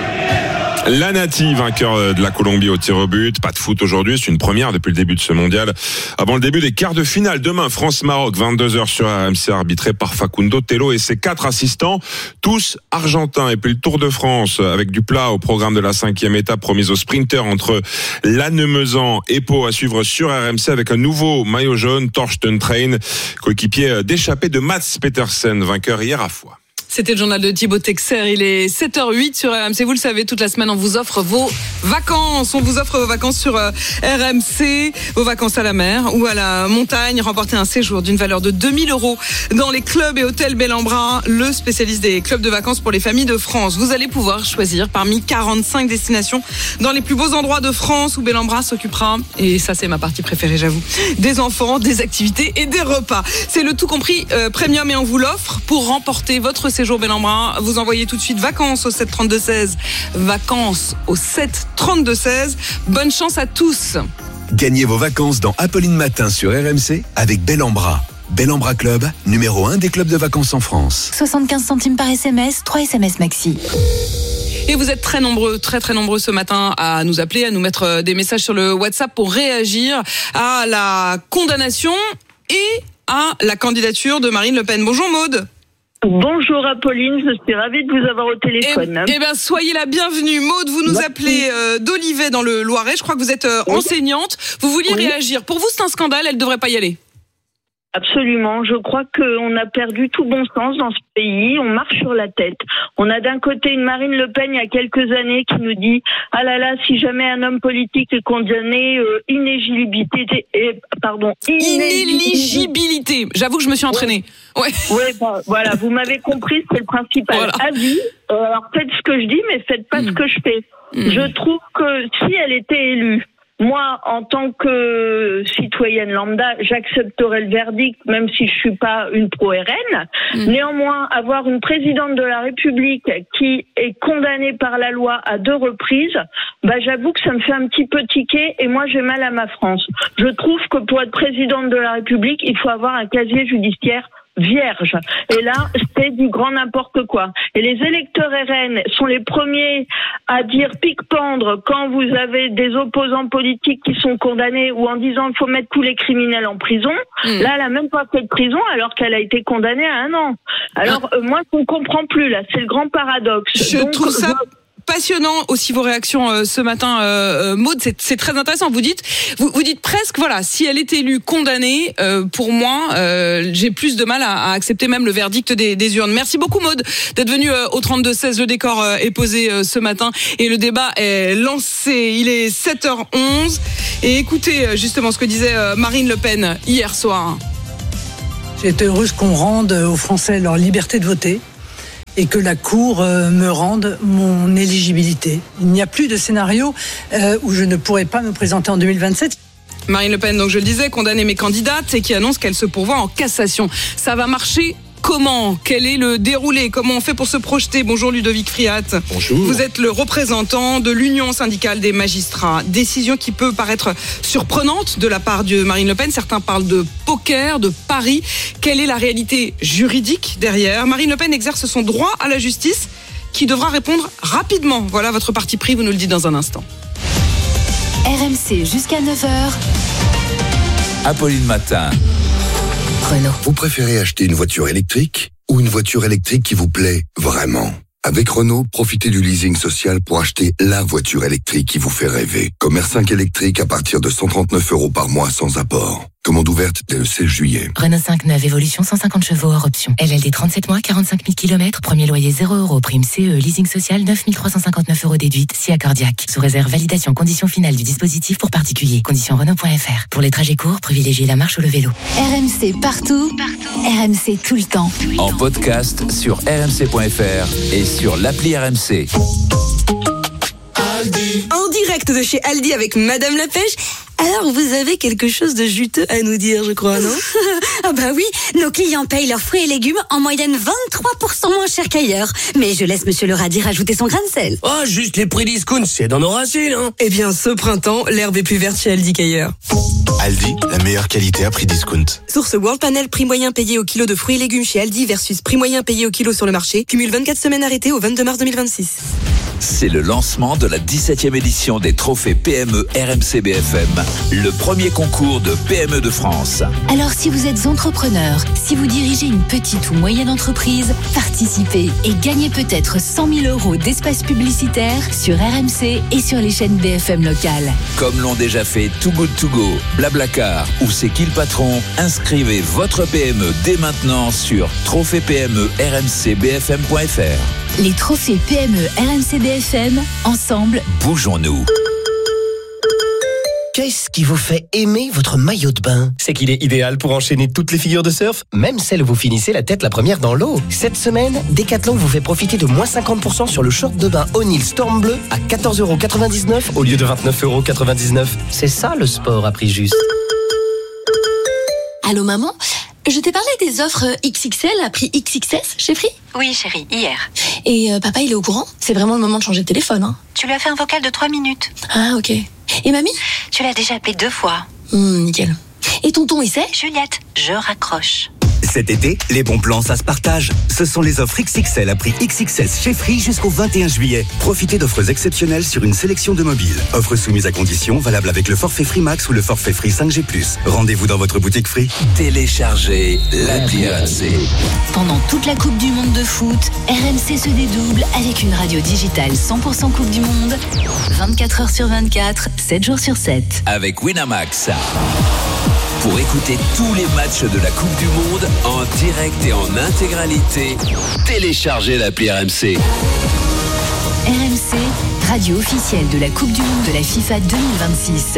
La Nati, vainqueur de la Colombie au tir au but. Pas de foot aujourd'hui, c'est une première depuis le début de ce mondial. Avant le début des quarts de finale, demain, France-Maroc, 22h sur RMC, arbitré par Facundo Tello et ses 4 assistants, tous argentins. Et puis le Tour de France, avec du plat au programme de la 5e étape promise aux sprinters entre Lannemezan et Pau, à suivre sur RMC avec un nouveau maillot jaune, Torsten Train, coéquipier d'échappée de Mats Petersen, vainqueur hier à Foix. C'était le journal de Thibaut Texer. Il est 7h08 sur RMC. Vous le savez, toute la semaine, on vous offre vos vacances. On vous offre vos vacances sur RMC, vos vacances à la mer ou à la montagne. Remportez un séjour d'une valeur de 2 000 € dans les clubs et hôtels Bellambra, le spécialiste des clubs de vacances pour les familles de France. Vous allez pouvoir choisir parmi 45 destinations dans les plus beaux endroits de France où Bellambra s'occupera, et ça c'est ma partie préférée, j'avoue, des enfants, des activités et des repas. C'est le tout compris premium et on vous l'offre. Pour remporter votre séjour Bellambra, vous envoyez tout de suite vacances au 732-16. Vacances au 732-16. Bonne chance à tous. Gagnez vos vacances dans Apolline Matin sur RMC avec Bellambra. Bellambra Club, numéro 1 des clubs de vacances en France. 75 centimes par SMS, 3 SMS maxi. Et vous êtes très nombreux ce matin à nous appeler, à nous mettre des messages sur le WhatsApp pour réagir à la condamnation et à la candidature de Marine Le Pen. Bonjour Maude. Bonjour Apolline, je suis ravie de vous avoir au téléphone. Eh bien, soyez la bienvenue. Maude, vous nous appelez d'Olivet dans le Loiret. Je crois que vous êtes enseignante. Vous vouliez réagir. Pour vous, c'est un scandale, elle ne devrait pas y aller. Absolument. Je crois qu'on a perdu tout bon sens dans ce pays. On marche sur la tête. On a d'un côté une Marine Le Pen il y a quelques années qui nous dit « Ah là là, si jamais un homme politique est condamné, inéligibilité. » Inéligibilité. J'avoue que je me suis entraînée. Ouais. Voilà, vous m'avez compris, c'est le principal. Voilà. Avis. Alors faites ce que je dis, mais faites pas ce que je fais. Je trouve que si elle était élue, moi, en tant que citoyenne lambda, j'accepterai le verdict, même si je suis pas une pro-RN. Néanmoins, avoir une présidente de la République qui est condamnée par la loi à 2 reprises, j'avoue que ça me fait un petit peu tiquer et moi j'ai mal à ma France. Je trouve que pour être présidente de la République, il faut avoir un casier judiciaire vierge. Et là, c'est du grand n'importe quoi. Et les électeurs RN sont les premiers à dire pique-pendre quand vous avez des opposants politiques qui sont condamnés ou en disant qu'il faut mettre tous les criminels en prison. Là, elle a même pas fait de prison alors qu'elle a été condamnée à 1 an. Alors, moi, je ne comprends plus, là. C'est le grand paradoxe. Je trouve ça passionnant aussi vos réactions ce matin, Maud, c'est très intéressant. Vous dites presque, voilà, si elle est élue condamnée, pour moi, j'ai plus de mal à accepter même le verdict des urnes. Merci beaucoup, Maud, d'être venue au 32-16. Le décor est posé ce matin et le débat est lancé. Il est 7h11 et écoutez justement ce que disait Marine Le Pen hier soir. J'ai été heureuse qu'on rende aux Français leur liberté de voter et que la Cour me rende mon éligibilité. Il n'y a plus de scénario où je ne pourrais pas me présenter en 2027. Marine Le Pen, donc je le disais, condamnée mais candidate et qui annonce qu'elle se pourvoit en cassation. Ça va marcher comment ? Quel est le déroulé ? Comment on fait pour se projeter ? Bonjour Ludovic Friat. Bonjour. Vous êtes le représentant de l'Union syndicale des magistrats. Décision qui peut paraître surprenante de la part de Marine Le Pen. Certains parlent de poker, de pari. Quelle est la réalité juridique derrière ? Marine Le Pen exerce son droit à la justice qui devra répondre rapidement. Voilà votre parti pris, vous nous le dites dans un instant. RMC jusqu'à 9h. Apolline Matin. Renault. Vous préférez acheter une voiture électrique ou une voiture électrique qui vous plaît vraiment ? Avec Renault, profitez du leasing social pour acheter la voiture électrique qui vous fait rêver. Comme R5 électrique à partir de 139 € par mois sans apport. Commande ouverte dès le 16 juillet. Renault 5 neuve évolution 150 chevaux hors option. LLD 37 mois, 45 000 km. Premier loyer 0 €. Prime CE. Leasing social 9 359 € déduite. Si accordiaque. Sous réserve validation condition finale du dispositif pour particulier. Condition Renault.fr. Pour les trajets courts, privilégiez la marche ou le vélo. RMC partout. RMC tout le temps. En podcast sur rmc.fr et sur l'appli RMC. En direct de chez Aldi avec Madame la Pêche. Alors, vous avez quelque chose de juteux à nous dire, je crois, non ? Ah bah oui, nos clients payent leurs fruits et légumes en moyenne 23% moins cher qu'ailleurs. Mais je laisse Monsieur le radis rajouter son grain de sel. Oh, juste les prix discount, c'est dans nos racines, hein ? Eh bien, ce printemps, l'herbe est plus verte chez Aldi qu'ailleurs. Aldi, la meilleure qualité à prix discount. Source World Panel, prix moyen payé au kilo de fruits et légumes chez Aldi versus prix moyen payé au kilo sur le marché. Cumule 24 semaines arrêtées au 22 mars 2026. C'est le lancement de la 17e édition des trophées PME RMC BFM, le premier concours de PME de France. Alors si vous êtes entrepreneur, si vous dirigez une petite ou moyenne entreprise, participez et gagnez peut-être 100 000 € d'espace publicitaire sur RMC et sur les chaînes BFM locales. Comme l'ont déjà fait Too Good To Go, Blablacar ou C'est qui le patron, inscrivez votre PME dès maintenant sur trophée-PME-RMC-BFM.fr. Les trophées PME RMC BFM, ensemble, bougeons-nous. Qu'est-ce qui vous fait aimer votre maillot de bain ? C'est qu'il est idéal pour enchaîner toutes les figures de surf, même celles où vous finissez la tête la première dans l'eau. Cette semaine, Decathlon vous fait profiter de moins 50% sur le short de bain O'Neill Storm Bleu à 14,99 € au lieu de 29,99 €. C'est ça le sport à prix juste. Allô maman ? Je t'ai parlé des offres XXL à prix XXS chez Free ? Oui chérie, hier. Et papa il est au courant ? C'est vraiment le moment de changer de téléphone, hein ? Tu lui as fait un vocal de 3 minutes. Ah ok. Et mamie ? Tu l'as déjà appelé 2 fois. Nickel. Et tonton il sait ? Juliette, je raccroche. Cet été, les bons plans, ça se partage. Ce sont les offres XXL à prix XXS chez Free jusqu'au 21 juillet. Profitez d'offres exceptionnelles sur une sélection de mobiles. Offres soumises à conditions, valables avec le forfait Free Max ou le forfait Free 5G+. Rendez-vous dans votre boutique Free. Téléchargez l'appli RMC. Pendant toute la Coupe du Monde de foot, RMC se dédouble avec une radio digitale 100% Coupe du Monde, 24 heures sur 24, 7 jours sur 7. Avec Winamax. Pour écouter tous les matchs de la Coupe du Monde en direct et en intégralité, téléchargez l'appli RMC. RMC, radio officielle de la Coupe du Monde de la FIFA 2026.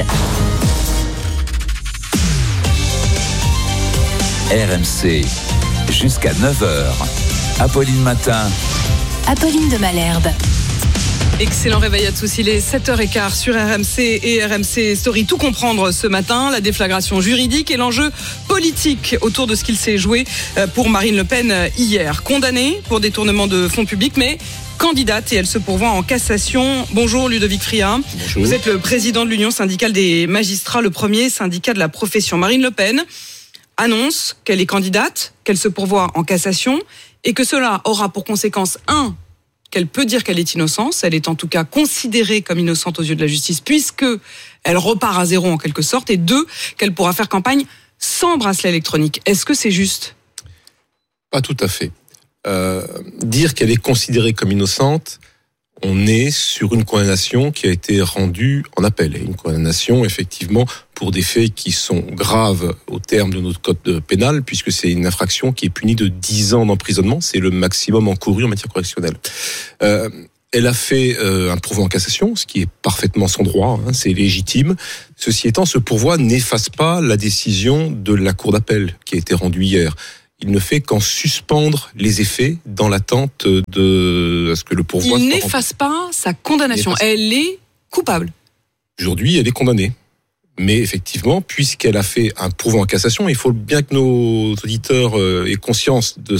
RMC, jusqu'à 9h. Apolline Matin. Apolline de Malherbe. Excellent réveil à tous, il est 7h15 sur RMC et RMC Story. Tout comprendre ce matin, la déflagration juridique et l'enjeu politique autour de ce qu'il s'est joué pour Marine Le Pen hier. Condamnée pour détournement de fonds publics, mais candidate et elle se pourvoit en cassation. Bonjour Ludovic Friat. Bonjour. Vous êtes le président de l'Union syndicale des magistrats, le premier syndicat de la profession. Marine Le Pen annonce qu'elle est candidate, qu'elle se pourvoit en cassation et que cela aura pour conséquence qu'elle peut dire qu'elle est innocente, elle est en tout cas considérée comme innocente aux yeux de la justice puisque elle repart à zéro en quelque sorte, et 2, qu'elle pourra faire campagne sans bracelet électronique. Est-ce que c'est juste ? Pas tout à fait. Dire qu'elle est considérée comme innocente, on est sur une condamnation qui a été rendue en appel. Et une condamnation, effectivement, pour des faits qui sont graves au terme de notre code pénal, puisque c'est une infraction qui est punie de 10 ans d'emprisonnement. C'est le maximum encouru en matière correctionnelle. Elle a fait un pourvoi en cassation, ce qui est parfaitement son droit, c'est légitime. Ceci étant, ce pourvoi n'efface pas la décision de la Cour d'appel qui a été rendue hier. Il ne fait qu'en suspendre les effets dans l'attente de ce que le pourvoi... Il n'efface pas sa condamnation. Elle est coupable. Aujourd'hui, elle est condamnée. Mais effectivement, puisqu'elle a fait un pourvoi en cassation, il faut bien que nos auditeurs aient conscience de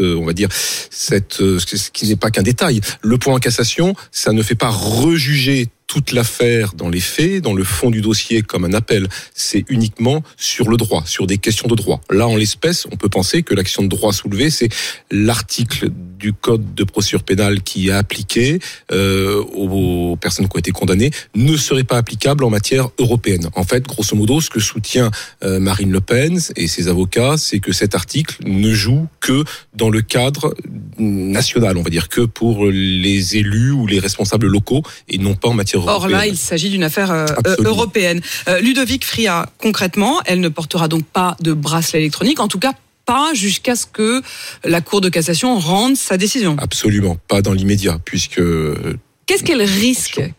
ce qui n'est pas qu'un détail. Le pourvoi en cassation, ça ne fait pas rejuger toute l'affaire dans les faits, dans le fond du dossier comme un appel. C'est uniquement sur le droit, sur des questions de droit. Là, en l'espèce, on peut penser que l'action de droit soulevée, c'est l'article du code de procédure pénale qui est appliqué aux personnes qui ont été condamnées, ne serait pas applicable en matière européenne. En fait, grosso modo, ce que soutient Marine Le Pen et ses avocats, c'est que cet article ne joue que dans le cadre national, on va dire, que pour les élus ou les responsables locaux et non pas en matière européenne. Or là, il s'agit d'une affaire européenne. Ludovic Friat, concrètement, elle ne portera donc pas de bracelet électronique, en tout cas pas jusqu'à ce que la Cour de cassation rende sa décision. Absolument, pas dans l'immédiat, puisque... Qu'est-ce qu'elle risque ?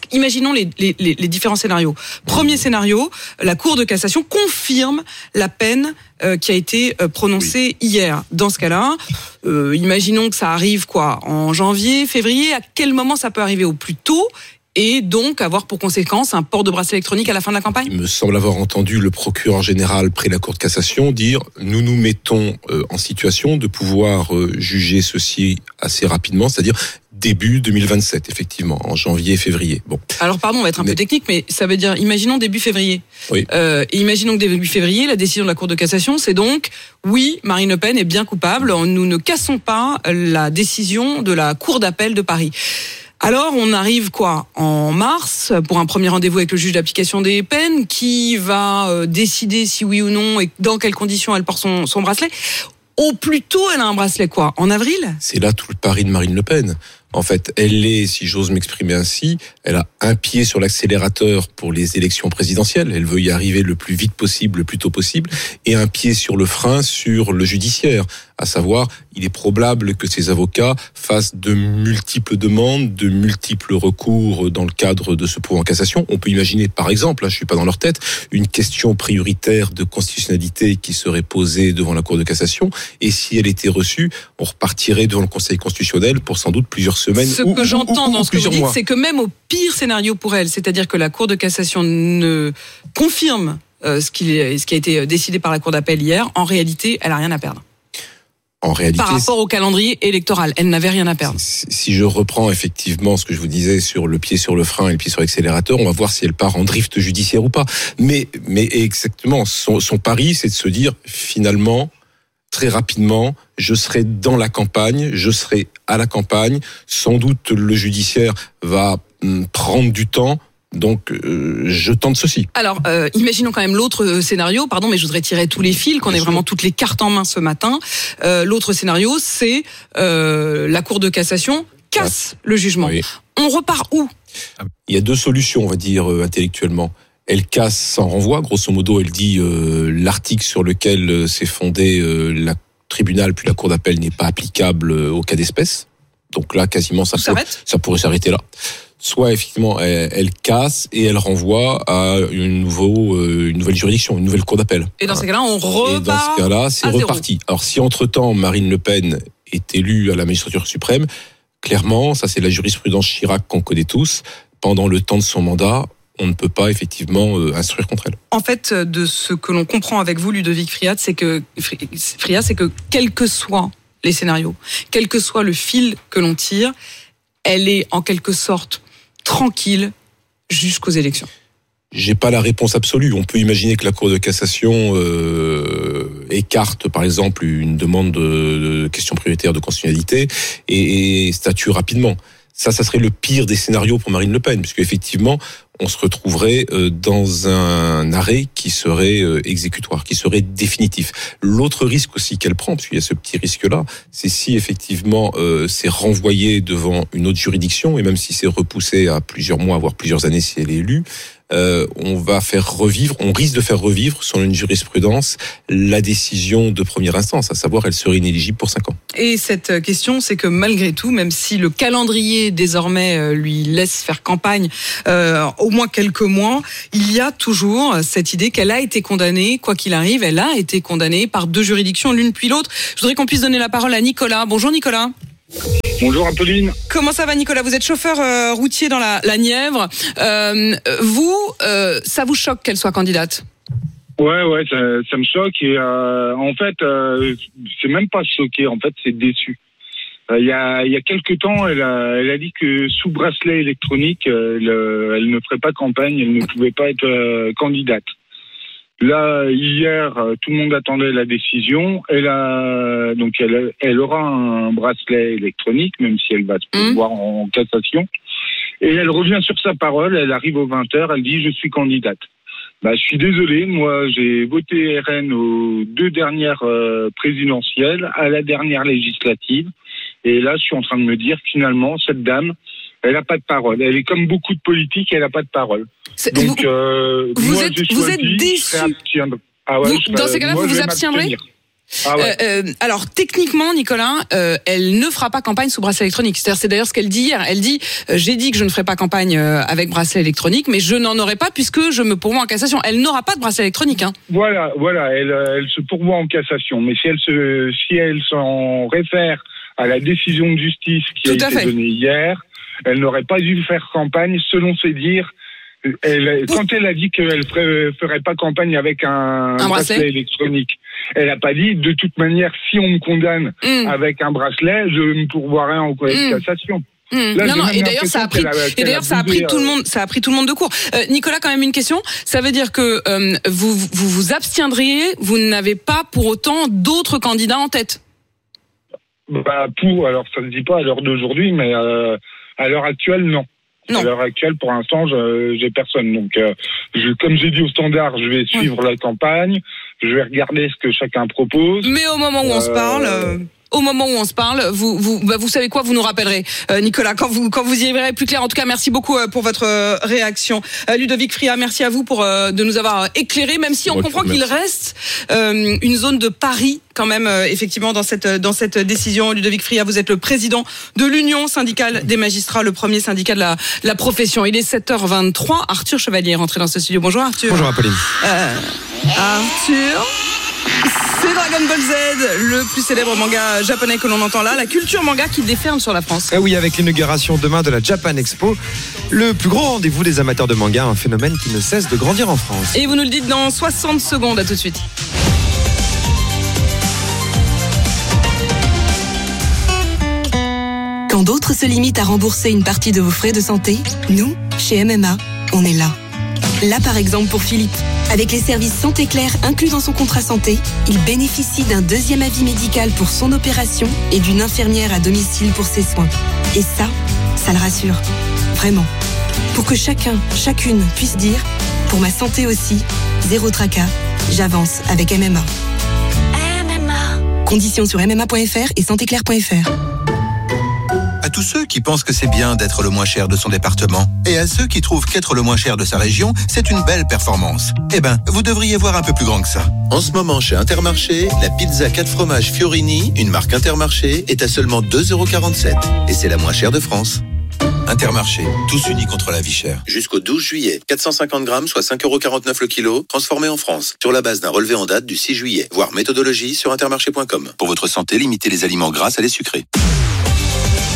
Imaginons les différents scénarios. Premier scénario, la Cour de cassation confirme la peine qui a été prononcée hier. Dans ce cas-là, imaginons que ça arrive en janvier, février. À quel moment ça peut arriver au plus tôt ? Et donc avoir pour conséquence un port de bracelet électronique à la fin de la campagne ? Il me semble avoir entendu le procureur général près la Cour de cassation dire « Nous nous mettons en situation de pouvoir juger ceci assez rapidement », c'est-à-dire début 2027, effectivement, en janvier, février. Bon. Alors pardon, on va être un peu technique, mais ça veut dire, imaginons début février. Oui. Et imaginons que début février, la décision de la Cour de cassation, c'est donc, oui, Marine Le Pen est bien coupable, nous ne cassons pas la décision de la Cour d'appel de Paris. Alors, on arrive en mars pour un premier rendez-vous avec le juge d'application des peines qui va décider si oui ou non et dans quelles conditions elle porte son bracelet. Au plus tôt, elle a un bracelet en avril ? C'est là tout le pari de Marine Le Pen. En fait, elle est, si j'ose m'exprimer ainsi, elle a un pied sur l'accélérateur pour les élections présidentielles. Elle veut y arriver le plus vite possible, le plus tôt possible, et un pied sur le frein sur le judiciaire. À savoir, il est probable que ses avocats fassent de multiples demandes, de multiples recours dans le cadre de ce pourvoi en cassation. On peut imaginer, par exemple, je suis pas dans leur tête, une question prioritaire de constitutionnalité qui serait posée devant la Cour de cassation. Et si elle était reçue, on repartirait devant le Conseil constitutionnel pour sans doute plusieurs semaines. Ce que j'entends dans ce que vous dites, c'est que même au pire scénario pour elle, c'est-à-dire que la Cour de cassation ne confirme ce qui a été décidé par la Cour d'appel hier, en réalité, elle n'a rien à perdre. En réalité, par rapport au calendrier électoral, elle n'avait rien à perdre. Si je reprends effectivement ce que je vous disais sur le pied sur le frein et le pied sur l'accélérateur, on va voir si elle part en drift judiciaire ou pas. Mais exactement, son pari, c'est de se dire finalement, très rapidement, je serai dans la campagne, je serai à la campagne. Sans doute le judiciaire va prendre du temps. Donc, je tente ceci. Alors, imaginons quand même l'autre scénario, pardon, mais je voudrais tirer tous les fils, qu'on ait vraiment toutes les cartes en main ce matin. L'autre scénario, c'est la Cour de cassation casse le jugement. Oui. On repart où ? Il y a deux solutions, on va dire, intellectuellement. Elle casse sans renvoi, grosso modo, elle dit l'article sur lequel s'est fondé le tribunal puis la Cour d'appel n'est pas applicable au cas d'espèce. Donc là, quasiment, ça pourrait s'arrêter là. Soit effectivement elle casse et elle renvoie à une nouvelle juridiction, une nouvelle cour d'appel. Et dans ce cas-là, on repart. Et dans ce cas-là, c'est reparti. Alors si entre-temps Marine Le Pen est élue à la magistrature suprême, clairement, ça c'est la jurisprudence Chirac qu'on connaît tous, pendant le temps de son mandat, on ne peut pas effectivement instruire contre elle. En fait, de ce que l'on comprend avec vous, Ludovic Friat, c'est que quels que soient les scénarios, quel que soit le fil que l'on tire, elle est en quelque sorte tranquille jusqu'aux élections. J'ai pas la réponse absolue. On peut imaginer que la Cour de cassation écarte, par exemple, une demande de question prioritaire de constitutionnalité et statue rapidement. Ça serait le pire des scénarios pour Marine Le Pen, puisque effectivement, on se retrouverait dans un arrêt qui serait exécutoire, qui serait définitif. L'autre risque aussi qu'elle prend, parce qu'il y a ce petit risque-là, c'est si effectivement c'est renvoyé devant une autre juridiction, et même si c'est repoussé à plusieurs mois, voire plusieurs années si elle est élue, on risque de faire revivre, selon une jurisprudence, la décision de première instance, à savoir elle serait inéligible pour 5 ans. Et cette question, c'est que malgré tout, même si le calendrier désormais lui laisse faire campagne au moins quelques mois, il y a toujours cette idée qu'elle a été condamnée, quoi qu'il arrive, elle a été condamnée par 2 juridictions, l'une puis l'autre. Je voudrais qu'on puisse donner la parole à Nicolas. Bonjour Nicolas. Bonjour Apolline. Comment ça va Nicolas ? Vous êtes chauffeur routier dans la Nièvre. Ça vous choque qu'elle soit candidate ? Ouais, ça me choque et en fait, c'est même pas choqué, en fait, c'est déçu. Il y a quelques temps, elle a dit que sous bracelet électronique, elle ne ferait pas campagne, elle ne pouvait pas être candidate. Là, hier, tout le monde attendait la décision. Elle aura un bracelet électronique, même si elle va se voir en cassation. Et elle revient sur sa parole, elle arrive aux 20h, elle dit « je suis candidate ». Je suis désolé, moi j'ai voté RN aux 2 dernières présidentielles, à la dernière législative. Et là, je suis en train de me dire finalement, cette dame, elle n'a pas de parole. Elle est comme beaucoup de politiques, elle n'a pas de parole. Donc, vous êtes déçu. Dans ces cas-là, vous vous abstiendrez ? Alors techniquement, Nicolas, elle ne fera pas campagne sous bracelet électronique. C'est d'ailleurs ce qu'elle dit hier. Elle dit j'ai dit que je ne ferai pas campagne avec bracelet électronique, mais je n'en aurai pas puisque je me pourvois en cassation. Elle n'aura pas de bracelet électronique. Voilà. Elle se pourvoit en cassation, mais si elle s'en réfère à la décision de justice qui a été donnée hier, elle n'aurait pas dû faire campagne selon ses dires. Quand elle a dit qu'elle ferait pas campagne avec un bracelet électronique, elle n'a pas dit de toute manière si on me condamne avec un bracelet, je me pourvoirai en cassation. Et d'ailleurs ça a pris tout le monde de court. Nicolas, quand même une question. Ça veut dire que vous vous abstiendriez, vous n'avez pas pour autant d'autres candidats en tête. Alors ça ne se dit pas à l'heure d'aujourd'hui, mais à l'heure actuelle, non. À l'heure actuelle, pour l'instant, j'ai personne. Donc, comme j'ai dit au standard, je vais suivre la campagne, je vais regarder ce que chacun propose. Mais au moment où on se parle, vous savez quoi, vous nous rappellerez, Nicolas, quand vous y verrez plus clair. En tout cas, merci beaucoup pour votre réaction. Ludovic Friat, merci à vous de nous avoir éclairé, même si on comprend qu'il reste une zone de pari quand même, effectivement, dans cette décision. Ludovic Friat, vous êtes le président de l'Union syndicale des magistrats, le premier syndicat de la profession. Il est 7h23. Arthur Chevalier est rentré dans ce studio. Bonjour Arthur. Bonjour Apolline. Arthur, c'est Dragon Ball Z, le plus célèbre manga japonais que l'on entend là, la culture manga qui déferle sur la France. Ah oui, avec l'inauguration demain de la Japan Expo, le plus gros rendez-vous des amateurs de manga, un phénomène qui ne cesse de grandir en France. Et vous nous le dites dans 60 secondes, à tout de suite. Quand d'autres se limitent à rembourser une partie de vos frais de santé, nous, chez MMA, on est là. Là, par exemple, pour Philippe. Avec les services Santé Claire inclus dans son contrat santé, il bénéficie d'un 2e avis médical pour son opération et d'une infirmière à domicile pour ses soins. Et ça le rassure. Vraiment. Pour que chacune puisse dire, pour ma santé aussi, zéro tracas, j'avance avec MMA. MMA. Conditions sur MMA.fr et santéclaire.fr. À tous ceux qui pensent que c'est bien d'être le moins cher de son département, et à ceux qui trouvent qu'être le moins cher de sa région, c'est une belle performance. Vous devriez voir un peu plus grand que ça. En ce moment, chez Intermarché, la pizza 4 fromages Fiorini, une marque Intermarché, est à seulement 2,47 €. Et c'est la moins chère de France. Intermarché, tous unis contre la vie chère. Jusqu'au 12 juillet, 450 grammes, soit 5,49 € le kilo, transformés en France, sur la base d'un relevé en date du 6 juillet. Voir méthodologie sur intermarché.com. Pour votre santé, limitez les aliments gras, salés, sucrés.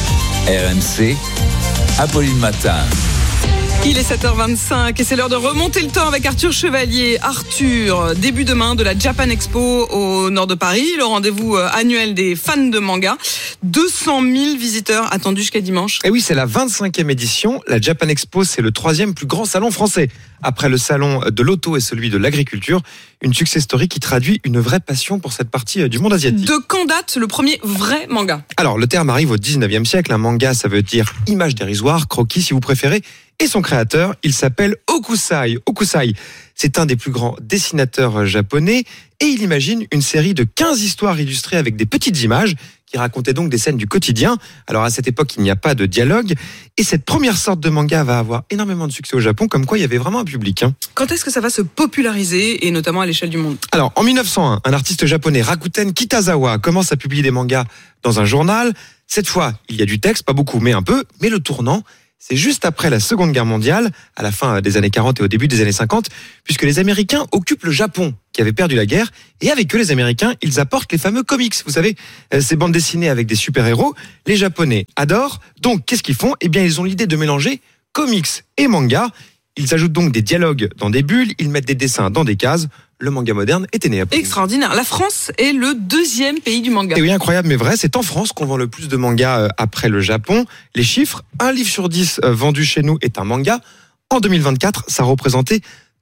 RMC, Apolline Matin. Il est 7h25 et c'est l'heure de remonter le temps avec Arthur Chevalier. Arthur, début demain de la Japan Expo au nord de Paris, le rendez-vous annuel des fans de manga. 200 000 visiteurs attendus jusqu'à dimanche. Et oui, c'est la 25e édition. La Japan Expo, c'est le 3e plus grand salon français. Après le salon de l'auto et celui de l'agriculture, une success story qui traduit une vraie passion pour cette partie du monde asiatique. De quand date le premier vrai manga ? Alors, le terme arrive au 19e siècle. Un manga, ça veut dire image dérisoire, croquis si vous préférez. Et son créateur, il s'appelle Hokusai. Hokusai, c'est un des plus grands dessinateurs japonais et il imagine une série de 15 histoires illustrées avec des petites images qui racontaient donc des scènes du quotidien. Alors à cette époque, il n'y a pas de dialogue et cette première sorte de manga va avoir énormément de succès au Japon, comme quoi il y avait vraiment un public. Quand est-ce que ça va se populariser et notamment à l'échelle du monde ? Alors en 1901, un artiste japonais, Rakuten Kitazawa, commence à publier des mangas dans un journal. Cette fois, il y a du texte, pas beaucoup, mais un peu. Mais le tournant, c'est juste après la Seconde Guerre mondiale, à la fin des années 40 et au début des années 50, puisque les Américains occupent le Japon, qui avait perdu la guerre, et avec eux, les Américains, ils apportent les fameux comics. Vous savez, ces bandes dessinées avec des super-héros, les Japonais adorent. Donc, qu'est-ce qu'ils font ? Eh bien, ils ont l'idée de mélanger comics et manga. Ils ajoutent donc des dialogues dans des bulles, ils mettent des dessins dans des cases. Le manga moderne était né. Extraordinaire. La France est le 2e pays du manga. Et oui, incroyable mais vrai, c'est en France qu'on vend le plus de mangas après le Japon. Les chiffres, 1 livre sur 10 vendu chez nous est un manga. En 2024, ça représentait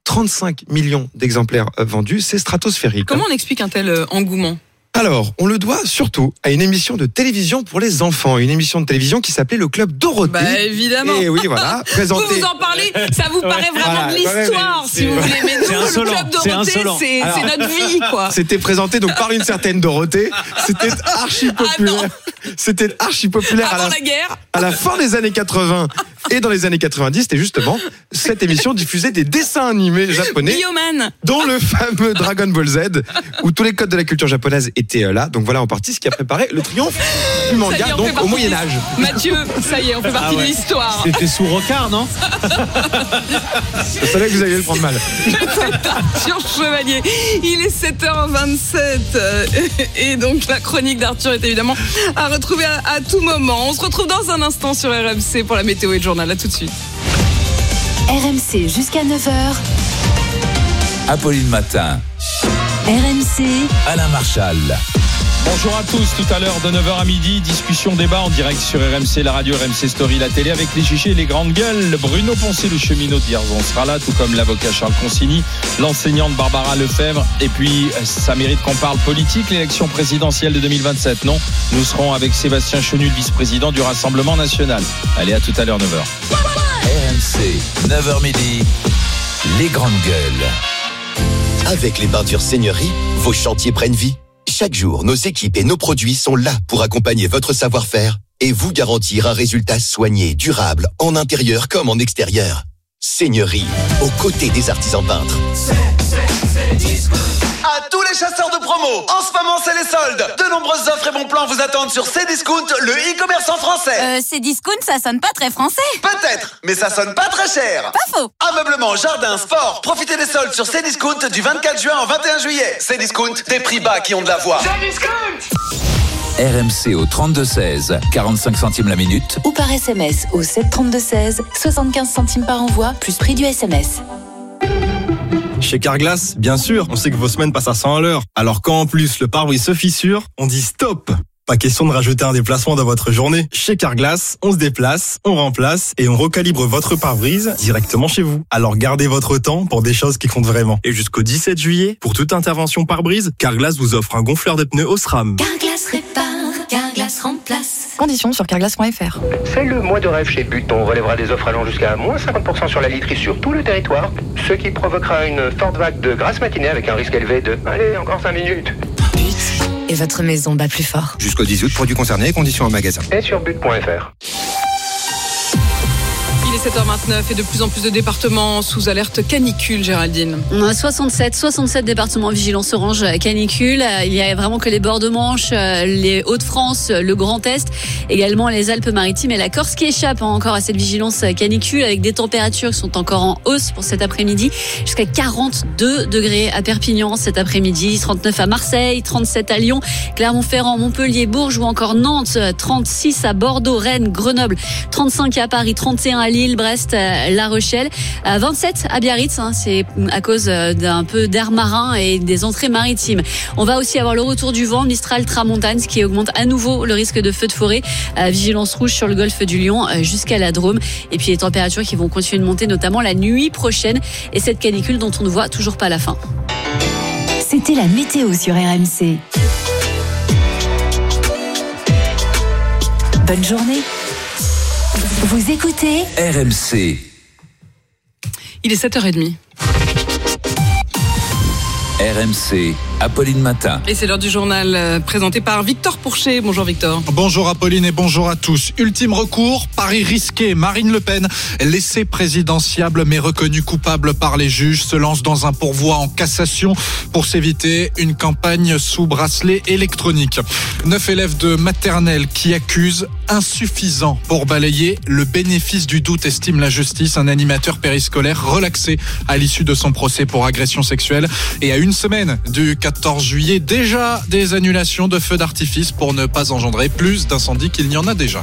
35 millions d'exemplaires vendus. C'est stratosphérique. Comment on explique un tel engouement ? Alors, on le doit surtout à une émission de télévision pour les enfants, une émission de télévision qui s'appelait le Club Dorothée. Bah évidemment. Et oui, voilà, présenté. Vous en parlez, ça vous paraît vraiment de l'histoire, si vous voulez. Mais nous, le Club Dorothée, c'est notre vie, quoi. C'était présenté donc par une certaine Dorothée. C'était archi populaire. C'était archi populaire avant la guerre. À la fin des années 80 et dans les années 90, c'était justement cette émission diffusait des dessins animés japonais, Bioman, dont le fameux Dragon Ball Z, où tous les codes de la culture japonaise étaient là. Donc voilà en partie ce qui a préparé le triomphe du manga, donc au Moyen-Âge. Mathieu, ça y est, on fait partie de l'histoire. C'était sous Rocard, non ? Je savais que vous alliez le prendre mal. Arthur Chevalier, il est 7h27 et donc la chronique d'Arthur est évidemment à retrouver à tout moment. On se retrouve dans un instant sur RMC pour la météo et le journal. À tout de suite. RMC jusqu'à 9h. Apolline Matin. RMC. Alain Marchal. Bonjour à tous, tout à l'heure de 9h à midi, discussion débat en direct sur RMC, la radio, RMC Story, la télé avec les chichis et les grandes gueules. Bruno Poncet, le cheminot de Vierzon sera là, tout comme l'avocat Charles Consigny, l'enseignante Barbara Lefebvre. Et puis, ça mérite qu'on parle politique, l'élection présidentielle de 2027, non ? Nous serons avec Sébastien Chenu, le vice-président du Rassemblement National. Allez, à tout à l'heure, 9h. RMC, 9h midi, les grandes gueules. Avec les peintures Seigneurie, vos chantiers prennent vie. Chaque jour, nos équipes et nos produits sont là pour accompagner votre savoir-faire et vous garantir un résultat soigné, durable, en intérieur comme en extérieur. Seigneurie, aux côtés des artisans peintres. À tous les chasseurs de promo, en ce moment c'est les soldes. De nombreuses offres et bons plans vous attendent sur Cdiscount, le e-commerçant français. Cdiscount, ça sonne pas très français. Peut-être, mais ça sonne pas très cher. Pas faux. Ameublement, jardin, sport, profitez des soldes sur Cdiscount du 24 juin au 21 juillet. Cdiscount, des prix bas qui ont de la voix. Cdiscount. RMC au 32-16, 45 centimes la minute. Ou par SMS au 732-16, 75 centimes par envoi, plus prix du SMS. Chez Carglass, bien sûr, on sait que vos semaines passent à 100 à l'heure. Alors quand en plus le pare-brise se fissure, on dit stop. Pas question de rajouter un déplacement dans votre journée. Chez Carglass, on se déplace, on remplace et on recalibre votre pare-brise directement chez vous. Alors gardez votre temps pour des choses qui comptent vraiment. Et jusqu'au 17 juillet, pour toute intervention pare-brise, Carglass vous offre un gonfleur de pneus Osram. Carglass répare, Carglass remplace. Conditions sur carglass.fr. C'est le mois de rêve chez But. On relèvera des offres allant jusqu'à moins 50% sur la literie sur tout le territoire, ce qui provoquera une forte vague de grasse matinée avec un risque élevé de... Allez, encore 5 minutes. But. Et votre maison bat plus fort. Jusqu'au 10 août, produits concernés, conditions en magasin. Et sur but.fr. Il est 7h29 et de plus en plus de départements sous alerte canicule, Géraldine. On a 67 départements en vigilance orange canicule. Il y a vraiment que les bords de Manche, les Hauts-de-France, le Grand Est, également les Alpes-Maritimes et la Corse qui échappent encore à cette vigilance canicule avec des températures qui sont encore en hausse pour cet après-midi. Jusqu'à 42 degrés à Perpignan cet après-midi, 39 à Marseille, 37 à Lyon, Clermont-Ferrand, Montpellier, Bourges ou encore Nantes, 36 à Bordeaux, Rennes, Grenoble, 35 à Paris, 31 à Lille, Brest, La Rochelle, 27 à Biarritz, c'est à cause d'un peu d'air marin et des entrées maritimes. On va aussi avoir le retour du vent, Mistral Tramontane, ce qui augmente à nouveau le risque de feux de forêt. Vigilance rouge sur le golfe du Lion jusqu'à la Drôme. Et puis les températures qui vont continuer de monter, notamment la nuit prochaine. Et cette canicule dont on ne voit toujours pas la fin. C'était la météo sur RMC. Bonne journée. Vous écoutez RMC. Il est 7h30. RMC, Apolline Matin. Et c'est l'heure du journal présenté par Victor Pourchet. Bonjour Victor. Bonjour Apolline et bonjour à tous. Ultime recours, pari risqué. Marine Le Pen, laissée présidentiable mais reconnue coupable par les juges, se lance dans un pourvoi en cassation pour s'éviter une campagne sous bracelet électronique. 9 élèves de maternelle qui accusent insuffisant pour balayer le bénéfice du doute, estime la justice. Un animateur périscolaire relaxé à l'issue de son procès pour agression sexuelle. Et à une semaine du 14 juillet, déjà des annulations de feux d'artifice pour ne pas engendrer plus d'incendies qu'il n'y en a déjà.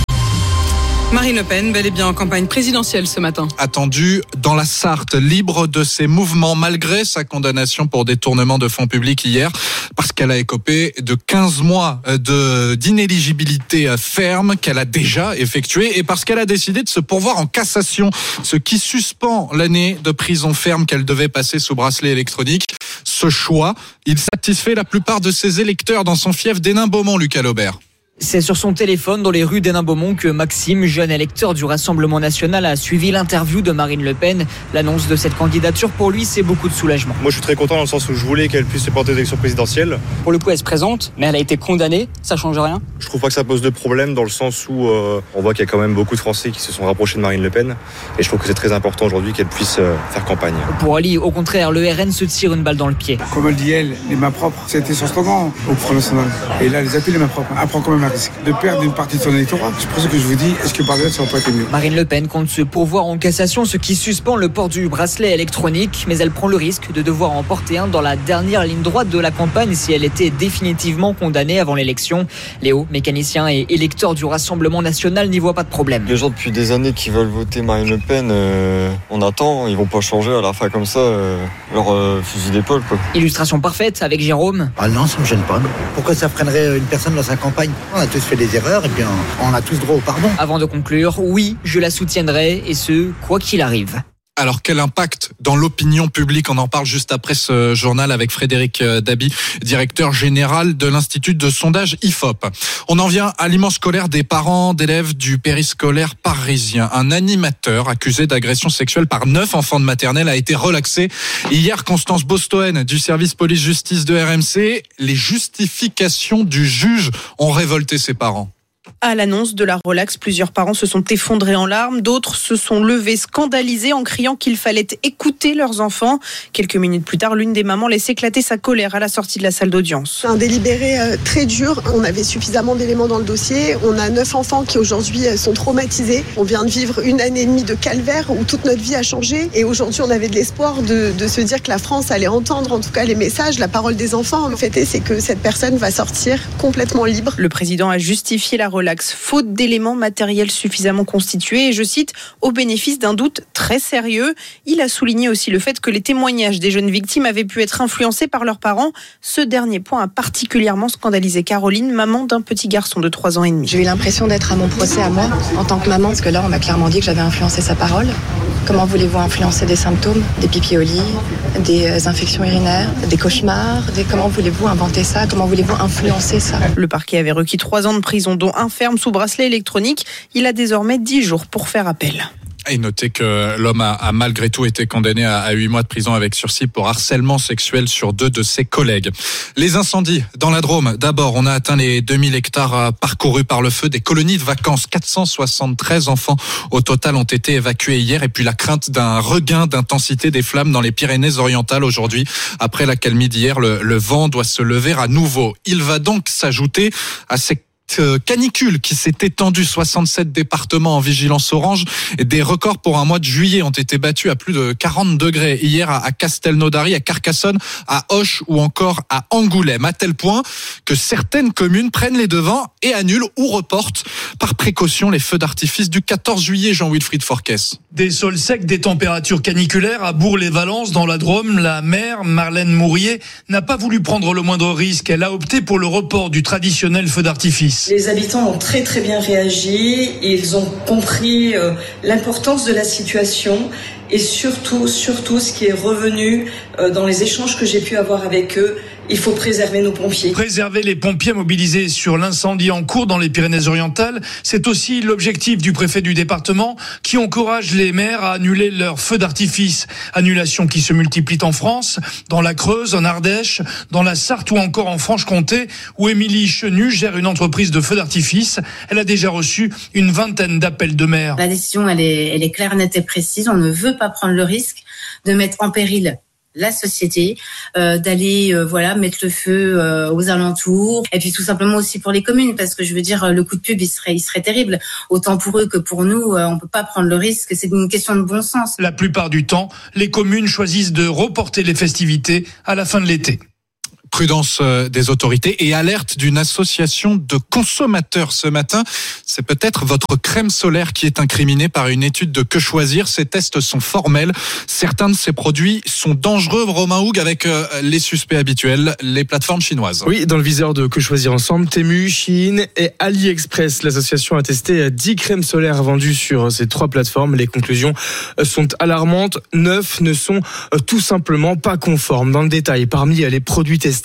Marine Le Pen, bel et bien en campagne présidentielle ce matin. Attendue dans la Sarthe, libre de ses mouvements malgré sa condamnation pour détournement de fonds publics hier, parce qu'elle a écopé de 15 mois d'inéligibilité ferme qu'elle a déjà effectuée et parce qu'elle a décidé de se pourvoir en cassation, ce qui suspend l'année de prison ferme qu'elle devait passer sous bracelet électronique. Ce choix, il satisfait la plupart de ses électeurs dans son fief d'Hénin-Beaumont, Lucas Laubert. C'est sur son téléphone dans les rues d'Hénin-Beaumont que Maxime, jeune électeur du Rassemblement National, a suivi l'interview de Marine Le Pen. L'annonce de cette candidature, pour lui, c'est beaucoup de soulagement. Moi, je suis très content dans le sens où je voulais qu'elle puisse se porter aux élections présidentielles. Pour le coup, elle se présente, mais elle a été condamnée. Ça change rien? Je trouve pas que ça pose de problème dans le sens où on voit qu'il y a quand même beaucoup de Français qui se sont rapprochés de Marine Le Pen. Et je trouve que c'est très important aujourd'hui qu'elle puisse faire campagne. Pour Ali, au contraire, le RN se tire une balle dans le pied. Comme elle dit, elle, les mains propres, c'était son slogan au Front National. Et là, les appuis, les mains propres. Elle prend quand même un risque de perdre une partie de son électorat. C'est pour ça que je vous dis, est-ce que par là, ça va pas être mieux? Marine Le Pen compte se pourvoir en cassation, ce qui suspend le port du bracelet électronique, mais elle prend le risque de devoir en porter un dans la dernière ligne droite de la campagne si elle était définitivement condamnée avant l'élection. Léo, mécanicien et électeur du Rassemblement National, n'y voit pas de problème. Les gens depuis des années qui veulent voter Marine Le Pen, on attend, ils vont pas changer à la fin comme ça, leur fusil d'épaule, quoi. Illustration parfaite avec Jérôme. Ah non, ça me gêne pas. Pourquoi ça freinerait une personne dans sa campagne? On a tous fait des erreurs et bien on a tous droit au pardon. Avant de conclure, oui, je la soutiendrai et ce, quoi qu'il arrive. Alors, quel impact dans l'opinion publique? On en parle juste après ce journal avec Frédéric Dabi, directeur général de l'Institut de sondage IFOP. On en vient à l'immense colère des parents d'élèves du périscolaire parisien. Un animateur accusé d'agression sexuelle par 9 enfants de maternelle a été relaxé. Hier, Constance Bostoen du service police-justice de RMC, les justifications du juge ont révolté ses parents. À l'annonce de la relaxe, plusieurs parents se sont effondrés en larmes, d'autres se sont levés scandalisés en criant qu'il fallait écouter leurs enfants. Quelques minutes plus tard, l'une des mamans laisse éclater sa colère à la sortie de la salle d'audience. Un délibéré très dur, on avait suffisamment d'éléments dans le dossier, on a 9 enfants qui aujourd'hui sont traumatisés. On vient de vivre 1 année et demie de calvaire où toute notre vie a changé et aujourd'hui on avait de l'espoir de se dire que la France allait entendre en tout cas les messages, la parole des enfants. Le fait est, c'est que cette personne va sortir complètement libre. Le président a justifié la relaxe faute d'éléments matériels suffisamment constitués et, je cite, au bénéfice d'un doute très sérieux. Il a souligné aussi le fait que les témoignages des jeunes victimes avaient pu être influencés par leurs parents. Ce dernier point a particulièrement scandalisé Caroline, maman d'un petit garçon de 3 ans et demi. J'ai eu l'impression d'être à mon procès à moi, en tant que maman, parce que là, on m'a clairement dit que j'avais influencé sa parole. Comment voulez-vous influencer des symptômes, des pipi au lit, des infections urinaires, des cauchemars, comment voulez-vous inventer ça? Comment voulez-vous influencer ça? Le parquet avait requis 3 ans de prison, dont 1 ferme sous bracelet électronique. Il a désormais 10 jours pour faire appel. Et notez que l'homme a malgré tout été condamné à 8 mois de prison avec sursis pour harcèlement sexuel sur 2 de ses collègues. Les incendies dans la Drôme. D'abord, on a atteint les 2000 hectares parcourus par le feu. Des colonies de vacances. 473 enfants au total ont été évacués hier. Et puis la crainte d'un regain d'intensité des flammes dans les Pyrénées-Orientales aujourd'hui. Après l'accalmie d'hier, le vent doit se lever à nouveau. Il va donc s'ajouter à ces canicule qui s'est étendue, 67 départements en vigilance orange, et des records pour un mois de juillet ont été battus à plus de 40 degrés hier à Castelnaudary, à Carcassonne, à Auch ou encore à Angoulême, à tel point que certaines communes prennent les devants et annulent ou reportent par précaution les feux d'artifice du 14 juillet, Jean-Wilfried Forquès. Des sols secs, des températures caniculaires à Bourg-les-Valences dans la Drôme, la maire Marlène Mourier n'a pas voulu prendre le moindre risque. Elle a opté pour le report du traditionnel feu d'artifice. Les habitants ont très très bien réagi, ils ont compris l'importance de la situation et surtout ce qui est revenu dans les échanges que j'ai pu avoir avec eux, il faut préserver nos pompiers. Préserver les pompiers mobilisés sur l'incendie en cours dans les Pyrénées-Orientales, c'est aussi l'objectif du préfet du département qui encourage les maires à annuler leurs feux d'artifice. Annulations qui se multiplient en France, dans la Creuse, en Ardèche, dans la Sarthe ou encore en Franche-Comté, où Émilie Chenu gère une entreprise de feux d'artifice. Elle a déjà reçu une vingtaine d'appels de maires. La décision, elle est claire, nette et précise. On ne veut pas prendre le risque de mettre en péril la société, d'aller mettre le feu aux alentours, et puis tout simplement aussi pour les communes, parce que je veux dire, le coup de pub il serait terrible, autant pour eux que pour nous. On peut pas prendre le risque, c'est une question de bon sens. La plupart du temps, les communes choisissent de reporter les festivités à la fin de l'été. Prudence des autorités et alerte d'une association de consommateurs ce matin. C'est peut-être votre crème solaire qui est incriminée par une étude de Que Choisir. Ces tests sont formels. Certains de ces produits sont dangereux, Romain Houg, avec les suspects habituels, les plateformes chinoises. Oui, dans le viseur de Que Choisir Ensemble, Temu, Shein et AliExpress. L'association a testé 10 crèmes solaires vendues sur ces 3 plateformes. Les conclusions sont alarmantes. 9 ne sont tout simplement pas conformes. Dans le détail, parmi les produits testés,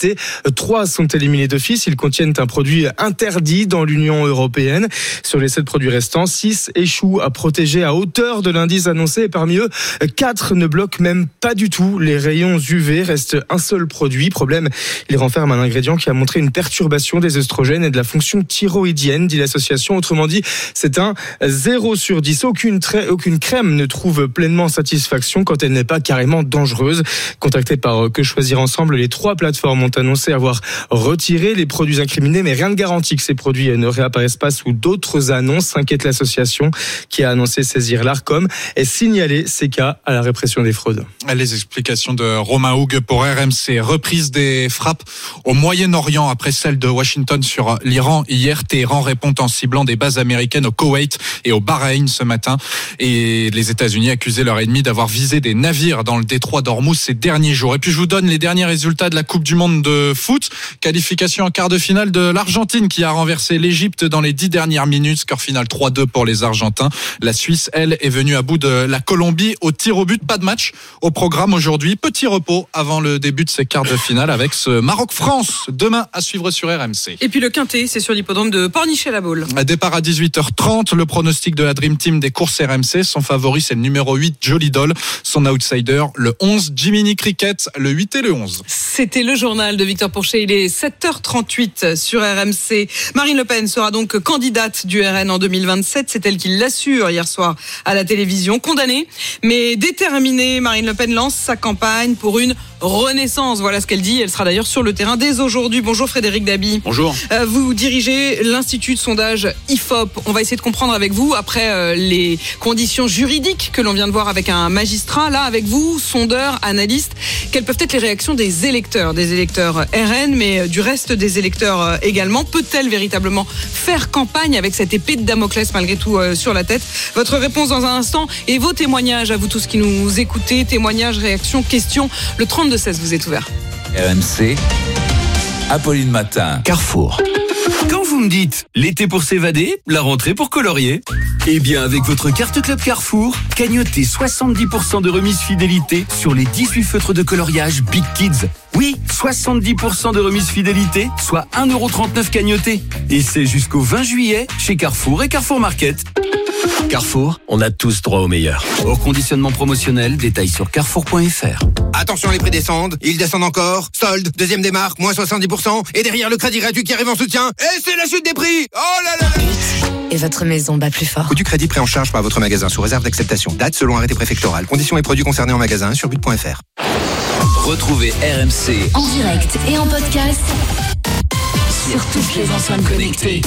3 sont éliminés d'office. Ils contiennent un produit interdit dans l'Union européenne. Sur les 7 produits restants, 6 échouent à protéger à hauteur de l'indice annoncé. Et parmi eux, 4 ne bloquent même pas du tout les rayons UV. Reste un seul produit. Problème, il renferme un ingrédient qui a montré une perturbation des œstrogènes et de la fonction thyroïdienne, dit l'association. Autrement dit, c'est un 0 sur 10. Aucune crème ne trouve pleinement satisfaction quand elle n'est pas carrément dangereuse. Contactés par Que Choisir Ensemble, les 3 plateformes ont annoncé avoir retiré les produits incriminés, mais rien ne garantit que ces produits ne réapparaissent pas sous d'autres annonces, s'inquiète l'association qui a annoncé saisir l'Arcom et signaler ces cas à la répression des fraudes. Les explications de Romain Houg pour RMC. Reprise des frappes au Moyen-Orient après celle de Washington sur l'Iran hier. Téhéran répond en ciblant des bases américaines au Koweït et au Bahreïn ce matin. Et les États-Unis accusaient leur ennemi d'avoir visé des navires dans le détroit d'Ormuz ces derniers jours. Et puis je vous donne les derniers résultats de la Coupe du Monde de foot. Qualification en quart de finale de l'Argentine qui a renversé l'Égypte dans les 10 dernières minutes. Score final 3-2 pour les Argentins. La Suisse, elle, est venue à bout de la Colombie au tir au but. Pas de match au programme aujourd'hui. Petit repos avant le début de ces quarts de finale avec ce Maroc-France. Demain à suivre sur RMC. Et puis le Quintet, c'est sur l'hippodrome de Pornichet-la-Baule. Départ à 18h30. Le pronostic de la Dream Team des courses RMC. Son favori, c'est le numéro 8, Jolly Doll. Son outsider, le 11, Jiminy Cricket. Le 8 et le 11. C'était le journal de Victor Pourchet. Il est 7h38 sur RMC. Marine Le Pen sera donc candidate du RN en 2027. C'est elle qui l'assure hier soir à la télévision. Condamnée, mais déterminée, Marine Le Pen lance sa campagne pour une renaissance. Voilà ce qu'elle dit. Elle sera d'ailleurs sur le terrain dès aujourd'hui. Bonjour Frédéric Dabi. Bonjour. Vous dirigez l'Institut de sondage IFOP. On va essayer de comprendre avec vous, après les conditions juridiques que l'on vient de voir avec un magistrat, là avec vous, sondeur, analyste, quelles peuvent être les réactions des électeurs RN, mais du reste des électeurs également. Peut-elle véritablement faire campagne avec cette épée de Damoclès malgré tout sur la tête? Votre réponse dans un instant et vos témoignages à vous tous qui nous écoutez. Témoignages, réactions, questions. Le 32-16 vous est ouvert. RMC, Apolline Matin, Carrefour. Quand vous me dites l'été pour s'évader, la rentrée pour colorier, eh bien avec votre carte Club Carrefour, cagnotez 70% de remise fidélité sur les 18 feutres de coloriage Big Kids. Oui, 70% de remise fidélité, soit 1,39€ cagnoté. Et c'est jusqu'au 20 juillet chez Carrefour et Carrefour Market. Carrefour, on a tous droit au meilleur. Au conditionnement promotionnel, détail sur carrefour.fr. Attention, les prix descendent, ils descendent encore. Solde, deuxième démarque, moins 70%. Et derrière, le crédit gratuit qui arrive en soutien. Et c'est la chute des prix. Oh là là là. Et votre maison bat plus fort. Coût du crédit pris en charge par votre magasin sous réserve d'acceptation. Date selon arrêté préfectoral. Conditions et produits concernés en magasin sur but.fr. Retrouvez RMC En direct et en podcast sur toutes les enceintes connectées.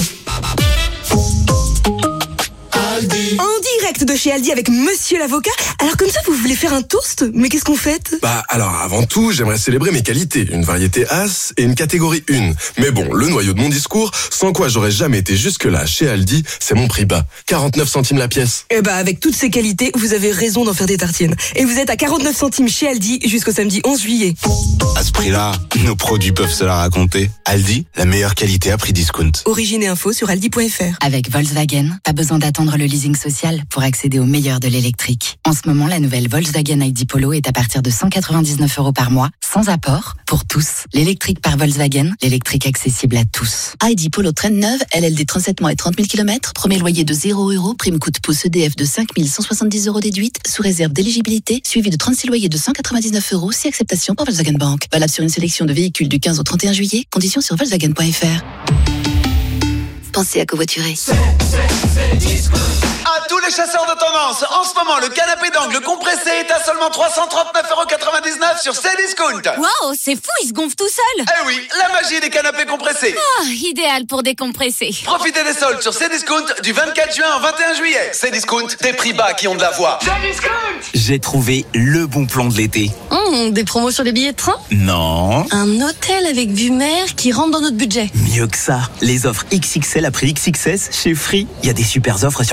En direct de chez Aldi avec Monsieur l'avocat. Alors comme ça, vous voulez faire un toast? Mais qu'est-ce qu'on fête? Alors avant tout, j'aimerais célébrer mes qualités. Une variété As et une catégorie 1. Mais bon, le noyau de mon discours, sans quoi j'aurais jamais été jusque-là chez Aldi, c'est mon prix bas. 49 centimes la pièce. Avec toutes ces qualités, vous avez raison d'en faire des tartines. Et vous êtes à 49 centimes chez Aldi jusqu'au samedi 11 juillet. À ce prix-là, nos produits peuvent se la raconter. Aldi, la meilleure qualité à prix discount. Origine et info sur aldi.fr. Avec Volkswagen, pas besoin d'attendre le leasing social pour accéder au meilleur de l'électrique. En ce moment, la nouvelle Volkswagen ID Polo est à partir de 199 € par mois, sans apport, pour tous. L'électrique par Volkswagen, l'électrique accessible à tous. ID Polo traîne neuve, LLD 37 mois et 30 000 km, premier loyer de 0 €, prime coup de pouce EDF de 5 170 € déduite, sous réserve d'éligibilité, suivi de 36 loyers de 199 €, si acceptation par Volkswagen Bank. Valable sur une sélection de véhicules du 15 au 31 juillet, conditions sur volkswagen.fr. Pensez à covoiturer. À tous les chasseurs de tendance, en ce moment, le canapé d'angle compressé est à seulement 339,99 € sur Cdiscount. Waouh, c'est fou, il se gonfle tout seul. Eh oui, la magie des canapés compressés. Idéal pour décompresser. Profitez des soldes sur Cdiscount du 24 juin au 21 juillet. Cdiscount, des prix bas qui ont de la voix. Cdiscount. J'ai trouvé le bon plan de l'été. Des promos sur les billets de train? Non. Un hôtel avec vue mer qui rentre dans notre budget. Mieux que ça. Les offres XXL à prix XXS chez Free. Il y a des super offres sur